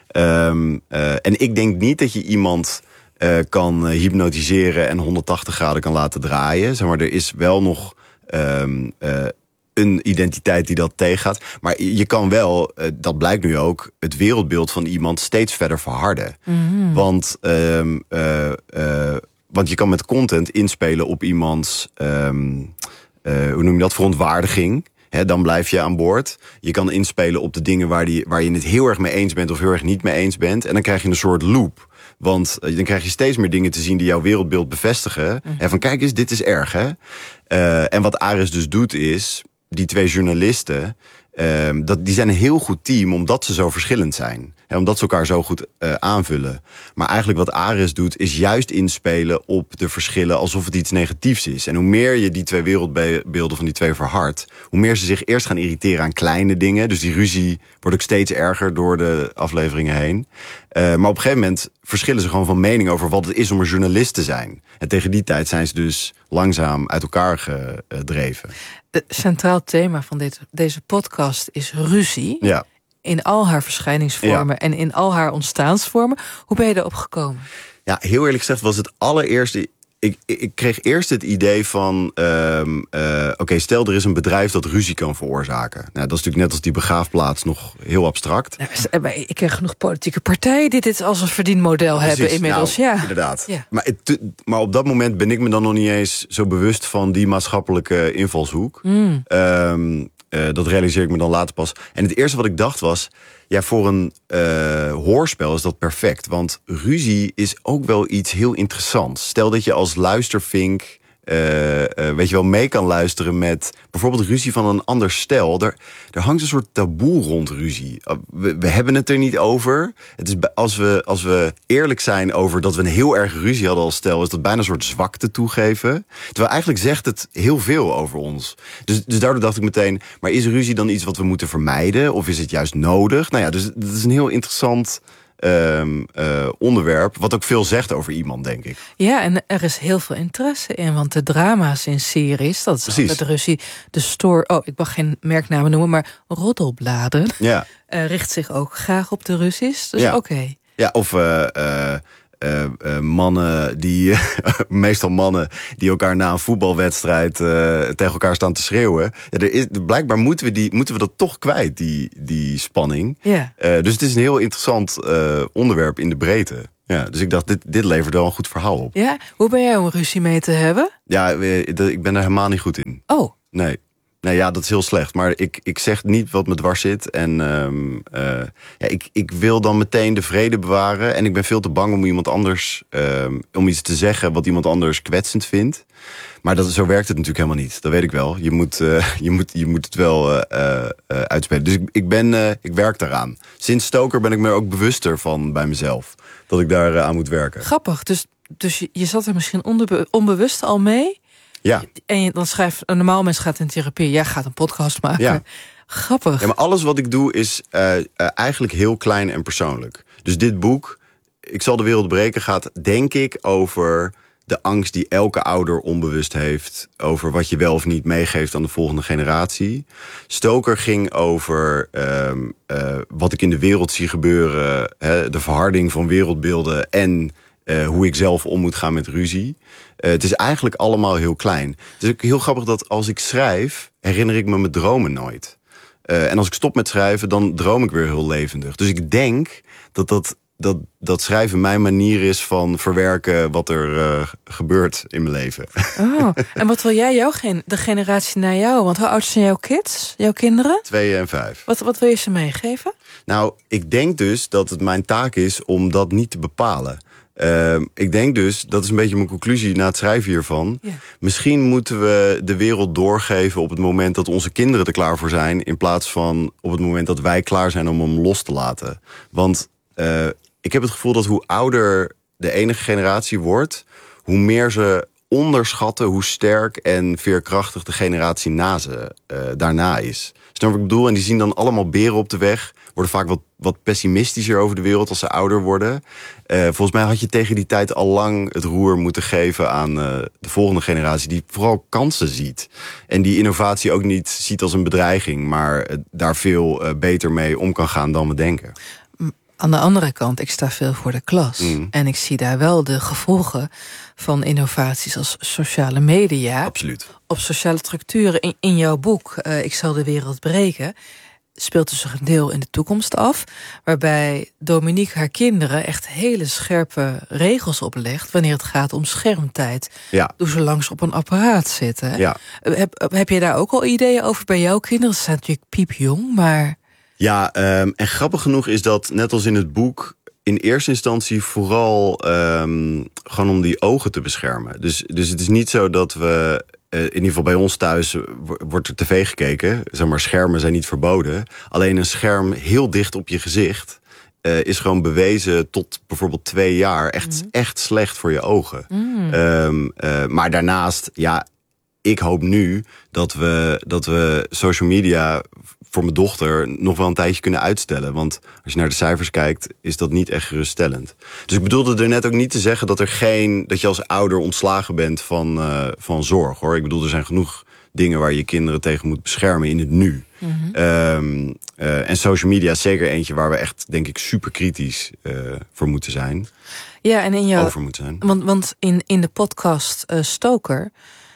Um, uh, en ik denk niet dat je iemand uh, kan hypnotiseren en honderdtachtig graden kan laten draaien. Zeg maar, er is wel nog um, uh, een identiteit die dat tegengaat. Maar je kan wel, uh, dat blijkt nu ook, het wereldbeeld van iemand steeds verder verharden. Mm-hmm. Want, um, uh, uh, want je kan met content inspelen op iemands, um, uh, hoe noem je dat, verontwaardiging. He, dan blijf je aan boord. Je kan inspelen op de dingen waar, die, waar je het heel erg mee eens bent of heel erg niet mee eens bent. En dan krijg je een soort loop. Want uh, dan krijg je steeds meer dingen te zien die jouw wereldbeeld bevestigen. Mm-hmm. En van kijk eens, dit is erg, hè. Uh, en wat Ares dus doet is, die twee journalisten, um, dat, die zijn een heel goed team omdat ze zo verschillend zijn. He, omdat ze elkaar zo goed uh, aanvullen. Maar eigenlijk wat Ares doet, is juist inspelen op de verschillen alsof het iets negatiefs is. En hoe meer je die twee wereldbeelden van die twee verhardt, hoe meer ze zich eerst gaan irriteren aan kleine dingen. Dus die ruzie wordt ook steeds erger door de afleveringen heen. Uh, maar op een gegeven moment verschillen ze gewoon van mening over wat het is om een journalist te zijn. En tegen die tijd zijn ze dus langzaam uit elkaar gedreven. Het centraal thema van dit, deze podcast is ruzie. Ja. In al haar verschijningsvormen ja. en in al haar ontstaansvormen. Hoe ben je erop gekomen? Ja, heel eerlijk gezegd was het allereerste. Ik, ik kreeg eerst het idee van, um, uh, oké, okay, stel er is een bedrijf dat ruzie kan veroorzaken. Nou, dat is natuurlijk net als die begraafplaats nog heel abstract. Nou, ik ken genoeg politieke partijen die dit als een verdienmodel Precies, hebben inmiddels. Nou, ja, inderdaad. Ja. Maar, het, maar op dat moment ben ik me dan nog niet eens zo bewust van die maatschappelijke invalshoek. Mm. Um, uh, dat realiseer ik me dan later pas. En het eerste wat ik dacht was, ja, voor een uh, hoorspel is dat perfect. Want ruzie is ook wel iets heel interessants. Stel dat je als luistervink Uh, uh, weet je wel, mee kan luisteren met bijvoorbeeld ruzie van een ander stel. Er, er hangt een soort taboe rond ruzie. We, we hebben het er niet over. Het is, als, we, als we eerlijk zijn over dat we een heel erg ruzie hadden als stel, is dat bijna een soort zwakte toegeven. Terwijl eigenlijk zegt het heel veel over ons. Dus, dus daardoor dacht ik meteen, maar is ruzie dan iets wat we moeten vermijden? Of is het juist nodig? Nou ja, dus dat is een heel interessant um, uh, onderwerp, wat ook veel zegt over iemand, denk ik. Ja, en er is heel veel interesse in, want de drama's in series, dat is met de Ruzie, de store, oh, ik mag geen merknamen noemen, maar Roddelbladen, ja. uh, richt zich ook graag op de ruzies. Dus ja. oké. Okay. Ja, of uh, uh, uh, uh, mannen die, meestal mannen die elkaar na een voetbalwedstrijd uh, tegen elkaar staan te schreeuwen. Ja, er is, blijkbaar moeten we, die, moeten we dat toch kwijt, die, die spanning. Ja. Uh, dus het is een heel interessant uh, onderwerp in de breedte. Ja, dus ik dacht, dit, dit levert wel een goed verhaal op. Ja, hoe ben jij om ruzie mee te hebben? Ja, ik ben er helemaal niet goed in. Oh. Nee. Nee, ja, dat is heel slecht. Maar ik, ik zeg niet wat me dwars zit. En um, uh, ja, ik, ik wil dan meteen de vrede bewaren. En ik ben veel te bang om iemand anders, um, om iets te zeggen wat iemand anders kwetsend vindt. Maar dat, zo werkt het natuurlijk helemaal niet. Dat weet ik wel. Je moet, uh, je moet, je moet het wel uh, uh, uitspelen. Dus ik, ik, ben, uh, ik werk daaraan. Sinds Stoker ben ik me ook bewuster van bij mezelf. Dat ik daar uh, aan moet werken. Grappig. Dus, dus je, je zat er misschien onbe- onbewust al mee? Ja. En je, dan schrijft een normaal mens gaat in therapie. Jij gaat een podcast maken. Ja. Grappig. Ja, maar alles wat ik doe is uh, uh, eigenlijk heel klein en persoonlijk. Dus dit boek, Ik zal de wereld breken, gaat denk ik over de angst die elke ouder onbewust heeft over wat je wel of niet meegeeft aan de volgende generatie. Stoker ging over um, uh, wat ik in de wereld zie gebeuren, hè, de verharding van wereldbeelden en uh, hoe ik zelf om moet gaan met ruzie. Uh, het is eigenlijk allemaal heel klein. Het is ook heel grappig dat als ik schrijf, herinner ik me mijn dromen nooit. Uh, en als ik stop met schrijven, dan droom ik weer heel levendig. Dus ik denk dat dat, dat, dat schrijven mijn manier is van verwerken wat er uh, gebeurt in mijn leven. Oh, en wat wil jij, jouw gen- de generatie na jou? Want hoe oud zijn jouw kids, jouw kinderen? Twee en vijf. Wat, wat wil je ze meegeven? Nou, ik denk dus dat het mijn taak is om dat niet te bepalen. Uh, ik denk dus, dat is een beetje mijn conclusie na het schrijven hiervan. Ja. Misschien moeten we de wereld doorgeven op het moment dat onze kinderen er klaar voor zijn, in plaats van op het moment dat wij klaar zijn om hem los te laten. Want uh, ik heb het gevoel dat hoe ouder de enige generatie wordt, hoe meer ze onderschatten hoe sterk en veerkrachtig de generatie na ze uh, daarna is. Snap wat ik bedoel? En die zien dan allemaal beren op de weg, worden vaak wat, wat pessimistischer over de wereld als ze ouder worden. Uh, volgens mij had je tegen die tijd al lang het roer moeten geven aan uh, de volgende generatie, die vooral kansen ziet. En die innovatie ook niet ziet als een bedreiging, maar uh, daar veel uh, beter mee om kan gaan dan we denken. Aan de andere kant, ik sta veel voor de klas. Mm. En ik zie daar wel de gevolgen van innovaties als sociale media. Absoluut. Op sociale structuren. In, in jouw boek, uh, Ik zal de wereld breken, speelt dus zich een deel in de toekomst af, waarbij Dominique haar kinderen echt hele scherpe regels oplegt wanneer het gaat om schermtijd. Ja. Doe ze langs op een apparaat zitten. Ja. Heb, heb je daar ook al ideeën over bij jouw kinderen? Ze zijn natuurlijk piepjong, maar... Ja, um, en grappig genoeg is dat, net als in het boek, in eerste instantie vooral um, gewoon om die ogen te beschermen. Dus, dus het is niet zo dat we, uh, in ieder geval bij ons thuis, wordt er tv gekeken. Zeg maar, schermen zijn niet verboden. Alleen een scherm heel dicht op je gezicht uh, is gewoon bewezen tot bijvoorbeeld twee jaar echt, mm. echt slecht voor je ogen. Mm. Um, uh, maar daarnaast, ja, ik hoop nu dat we, dat we social media voor mijn dochter nog wel een tijdje kunnen uitstellen. Want als je naar de cijfers kijkt, is dat niet echt geruststellend. Dus ik bedoelde er net ook niet te zeggen dat er geen, dat je als ouder ontslagen bent van, uh, van zorg, hoor. Ik bedoel, er zijn genoeg dingen waar je kinderen tegen moet beschermen in het nu. Mm-hmm. Um, uh, en social media is zeker eentje waar we echt, denk ik, super kritisch uh, voor moeten zijn. Ja, en in jouw, over moeten zijn. Want, want in, in de podcast uh, Stoker,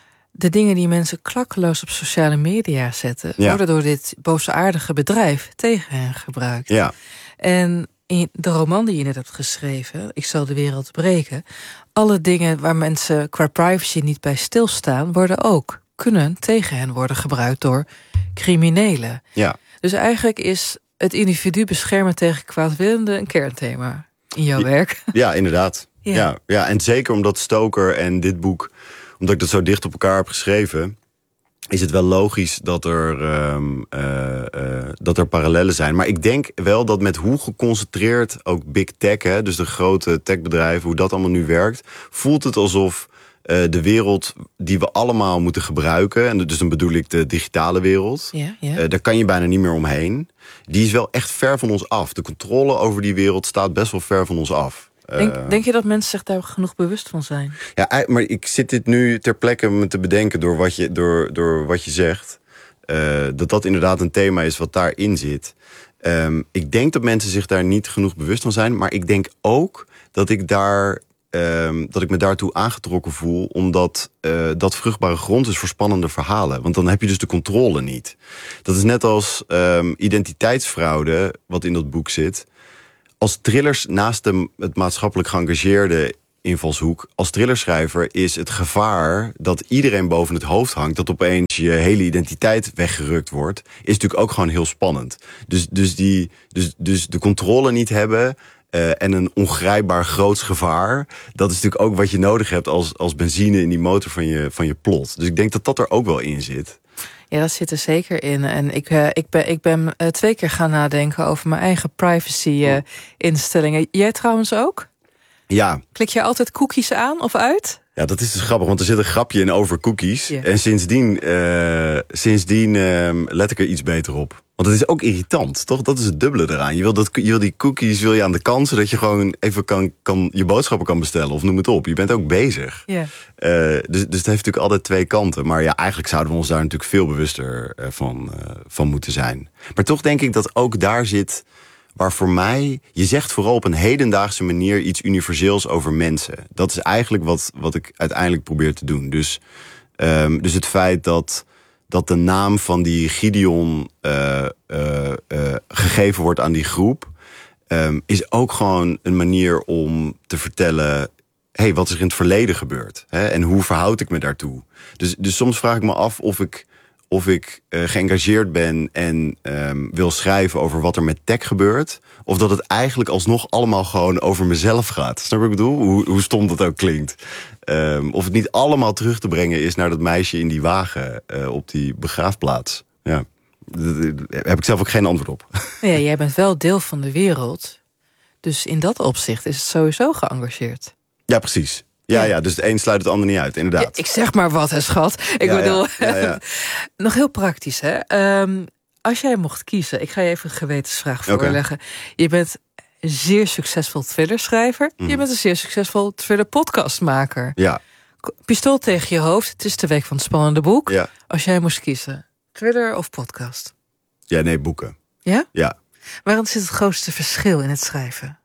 de dingen die mensen klakkeloos op sociale media zetten, ja, worden door dit boosaardige bedrijf tegen hen gebruikt. Ja. En in de roman die je net hebt geschreven, Ik zal de wereld breken, alle dingen waar mensen qua privacy niet bij stilstaan, worden ook, kunnen tegen hen worden gebruikt door criminelen. Ja. Dus eigenlijk is het individu beschermen tegen kwaadwillende een kernthema in jouw ja, werk. Ja, inderdaad. Ja. Ja, ja, en zeker omdat Stoker en dit boek, omdat ik dat zo dicht op elkaar heb geschreven, is het wel logisch dat er, um, uh, uh, dat er parallellen zijn. Maar ik denk wel dat met hoe geconcentreerd ook big tech, hè, dus de grote techbedrijven, hoe dat allemaal nu werkt, voelt het alsof uh, de wereld die we allemaal moeten gebruiken... en dus dan bedoel ik de digitale wereld... Ja, ja. Uh, daar kan je bijna niet meer omheen. Die is wel echt ver van ons af. De controle over die wereld staat best wel ver van ons af. Denk, uh, denk je dat mensen zich daar genoeg bewust van zijn? Ja, maar ik zit dit nu ter plekke me te bedenken door wat je, door, door wat je zegt. Uh, dat dat inderdaad een thema is wat daarin zit. Um, ik denk dat mensen zich daar niet genoeg bewust van zijn. Maar ik denk ook dat ik, daar, um, dat ik me daartoe aangetrokken voel. Omdat uh, dat vruchtbare grond is voor spannende verhalen. Want dan heb je dus de controle niet. Dat is net als um, identiteitsfraude, wat in dat boek zit. Als thrillers naast de, het maatschappelijk geëngageerde invalshoek... als thrillerschrijver is het gevaar dat iedereen boven het hoofd hangt... dat opeens je hele identiteit weggerukt wordt... is natuurlijk ook gewoon heel spannend. Dus, dus, die, dus, dus de controle niet hebben... Uh, en een ongrijpbaar groots gevaar... dat is natuurlijk ook wat je nodig hebt als, als benzine in die motor van je, van je plot. Dus ik denk dat dat er ook wel in zit. Ja, dat zit er zeker in. En ik, uh, ik ben, ik ben uh, twee keer gaan nadenken over mijn eigen privacy-instellingen. Uh, Jij trouwens ook? Ja. Klik je altijd cookies aan of uit? Ja, dat is dus grappig, want er zit een grapje in over cookies. Yeah. En sindsdien, uh, sindsdien uh, let ik er iets beter op. Want het is ook irritant, toch? Dat is het dubbele eraan. Je wil, dat, je wil die cookies wil je aan de kant... zodat je gewoon even kan, kan, je boodschappen kan bestellen. Of noem het op. Je bent ook bezig. Yeah. Uh, dus, dus het heeft natuurlijk altijd twee kanten. Maar ja, eigenlijk zouden we ons daar natuurlijk veel bewuster uh, van, uh, van moeten zijn. Maar toch denk ik dat ook daar zit... waar voor mij, je zegt vooral op een hedendaagse manier... iets universeels over mensen. Dat is eigenlijk wat, wat ik uiteindelijk probeer te doen. Dus, um, dus het feit dat... dat de naam van die Gideon uh, uh, uh, gegeven wordt aan die groep... Um, is ook gewoon een manier om te vertellen... hey, wat is er in het verleden gebeurd? Hè? En hoe verhoud ik me daartoe? Dus, dus soms vraag ik me af of ik, of ik uh, geëngageerd ben... en um, wil schrijven over wat er met tech gebeurt... of dat het eigenlijk alsnog allemaal gewoon over mezelf gaat. Snap je wat ik bedoel? Hoe, hoe stom dat ook klinkt. Um, of het niet allemaal terug te brengen is naar dat meisje in die wagen... Uh, op die begraafplaats. Ja. Daar heb ik zelf ook geen antwoord op. Ja, jij bent wel deel van de wereld. Dus in dat opzicht is het sowieso geëngageerd. Ja, precies. Ja, ja, dus het een sluit het ander niet uit, inderdaad. Ja, ik zeg maar wat, hè, schat. Ik ja, bedoel, ja, ja, ja. nog heel praktisch, hè. Um, als jij mocht kiezen, ik ga je even een gewetensvraag voorleggen. Okay. Je bent een zeer succesvol thrillerschrijver. Mm. Je bent een zeer succesvol thriller-podcastmaker. Ja. Pistool tegen je hoofd, het is de week van het spannende boek. Ja. Als jij moest kiezen, thriller of podcast? Ja, nee, boeken. Ja? Ja. Waarom zit het grootste verschil in het schrijven?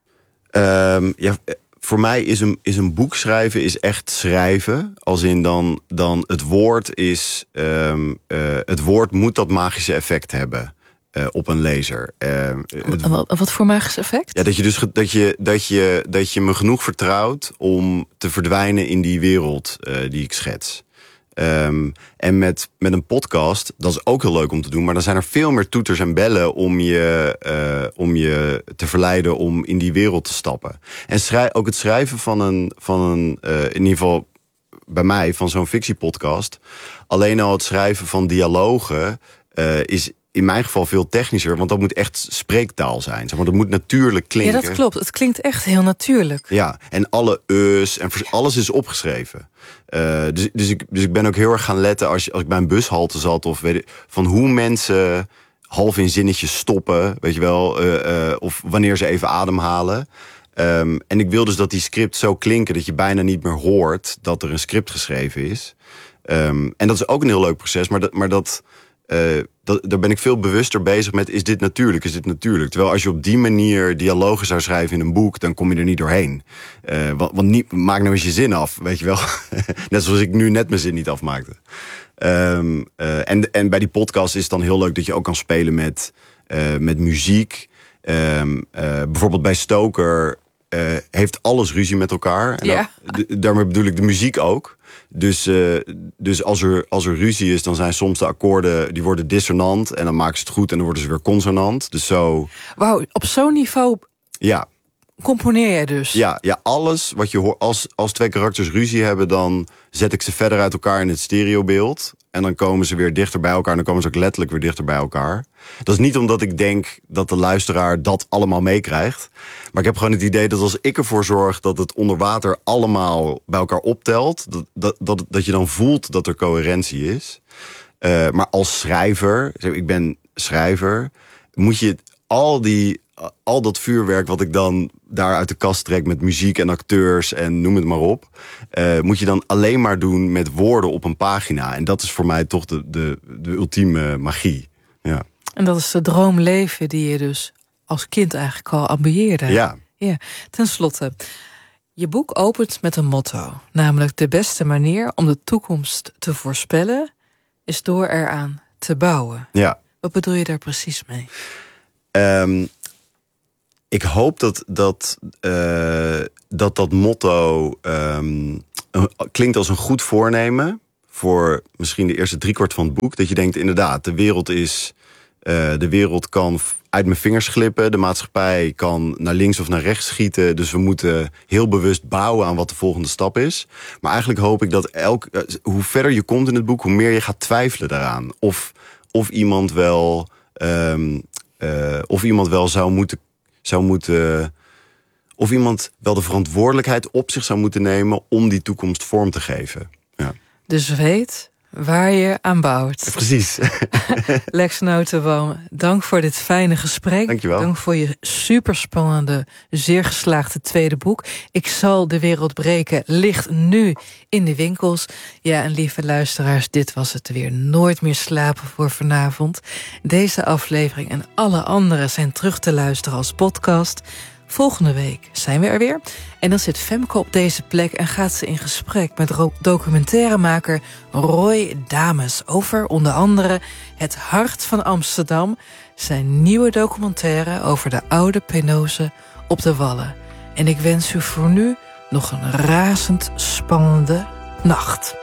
Um, ja, voor mij is een, is een boek schrijven is echt schrijven. Als in dan, dan het woord is... Um, uh, het woord moet dat magische effect hebben. Uh, op een lezer. Uh, wat, wat voor magisch effect? Ja, dat je dus dat je, dat je, dat je me genoeg vertrouwt om te verdwijnen in die wereld uh, die ik schets. Um, en met, met een podcast, dat is ook heel leuk om te doen... maar dan zijn er veel meer toeters en bellen om je, uh, om je te verleiden om in die wereld te stappen. En schrij, ook het schrijven van een, van een uh, in ieder geval bij mij, van zo'n fictiepodcast... alleen al het schrijven van dialogen uh, is in mijn geval veel technischer... want dat moet echt spreektaal zijn. Zeg maar, dat moet natuurlijk klinken. Ja, dat klopt. Het klinkt echt heel natuurlijk. Ja, en alle e's en alles is opgeschreven. Uh, dus, dus, ik, dus ik ben ook heel erg gaan letten als, als ik bij een bushalte zat... of weet ik, van hoe mensen half in zinnetjes stoppen, weet je wel... Uh, uh, of wanneer ze even ademhalen. Um, en ik wil dus dat die script zo klinken... dat je bijna niet meer hoort dat er een script geschreven is. Um, en dat is ook een heel leuk proces, maar dat... Maar dat Uh, dat, daar ben ik veel bewuster bezig met, is dit natuurlijk, is dit natuurlijk? Terwijl als je op die manier dialogen zou schrijven in een boek... dan kom je er niet doorheen. Uh, want want niet, maak nou eens je zin af, weet je wel. Net zoals ik nu net mijn zin niet afmaakte. Um, uh, en, en bij die podcast is het dan heel leuk dat je ook kan spelen met, uh, met muziek. Um, uh, bijvoorbeeld bij Stoker uh, heeft alles ruzie met elkaar. En ja. dan, daarmee bedoel ik de muziek ook. Dus, uh, dus als, er, als er ruzie is, dan zijn soms de akkoorden... die worden dissonant en dan maken ze het goed... en dan worden ze weer consonant. Dus zo... Wauw, op zo'n niveau ja. componeer jij dus? Ja, ja, alles wat je hoort... Als, als twee karakters ruzie hebben... dan zet ik ze verder uit elkaar in het stereobeeld. En dan komen ze weer dichter bij elkaar... en dan komen ze ook letterlijk weer dichter bij elkaar. Dat is niet omdat ik denk dat de luisteraar dat allemaal meekrijgt. Maar ik heb gewoon het idee dat als ik ervoor zorg dat het onder water allemaal bij elkaar optelt, dat, dat, dat, dat je dan voelt dat er coherentie is. Uh, maar als schrijver, ik ben schrijver, moet je al die, al dat vuurwerk wat ik dan daar uit de kast trek met muziek en acteurs en noem het maar op, uh, moet je dan alleen maar doen met woorden op een pagina. En dat is voor mij toch de, de, de ultieme magie. Ja. En dat is de droomleven die je dus als kind eigenlijk al ambieerde. Ja. Ja. Ten slotte, je boek opent met een motto. Namelijk: de beste manier om de toekomst te voorspellen is door eraan te bouwen. Ja. Wat bedoel je daar precies mee? Um, ik hoop dat dat, uh, dat, dat motto um, klinkt als een goed voornemen voor misschien de eerste driekwart van het boek. Dat je denkt, inderdaad, de wereld is, uh, de wereld kan uit mijn vingers glippen. De maatschappij kan naar links of naar rechts schieten. Dus we moeten heel bewust bouwen aan wat de volgende stap is. Maar eigenlijk hoop ik dat elk, uh, hoe verder je komt in het boek, hoe meer je gaat twijfelen daaraan. Of, of iemand wel, um, uh, of iemand wel zou moeten, zou moeten, of iemand wel de verantwoordelijkheid op zich zou moeten nemen om die toekomst vorm te geven. Ja. Dus weet waar je aan bouwt. Precies. Lex Notenboom, dank voor dit fijne gesprek. Dankjewel. Dank voor je superspannende, zeer geslaagde tweede boek. Ik zal de wereld breken, ligt nu in de winkels. Ja, en lieve luisteraars, dit was het weer. Nooit meer slapen voor vanavond. Deze aflevering en alle andere zijn terug te luisteren als podcast. Volgende week zijn we er weer. En dan zit Femke op deze plek en gaat ze in gesprek met documentairemaker Roy Dames over onder andere het hart van Amsterdam, zijn nieuwe documentaire over de oude penose op de Wallen. En ik wens u voor nu nog een razend spannende nacht.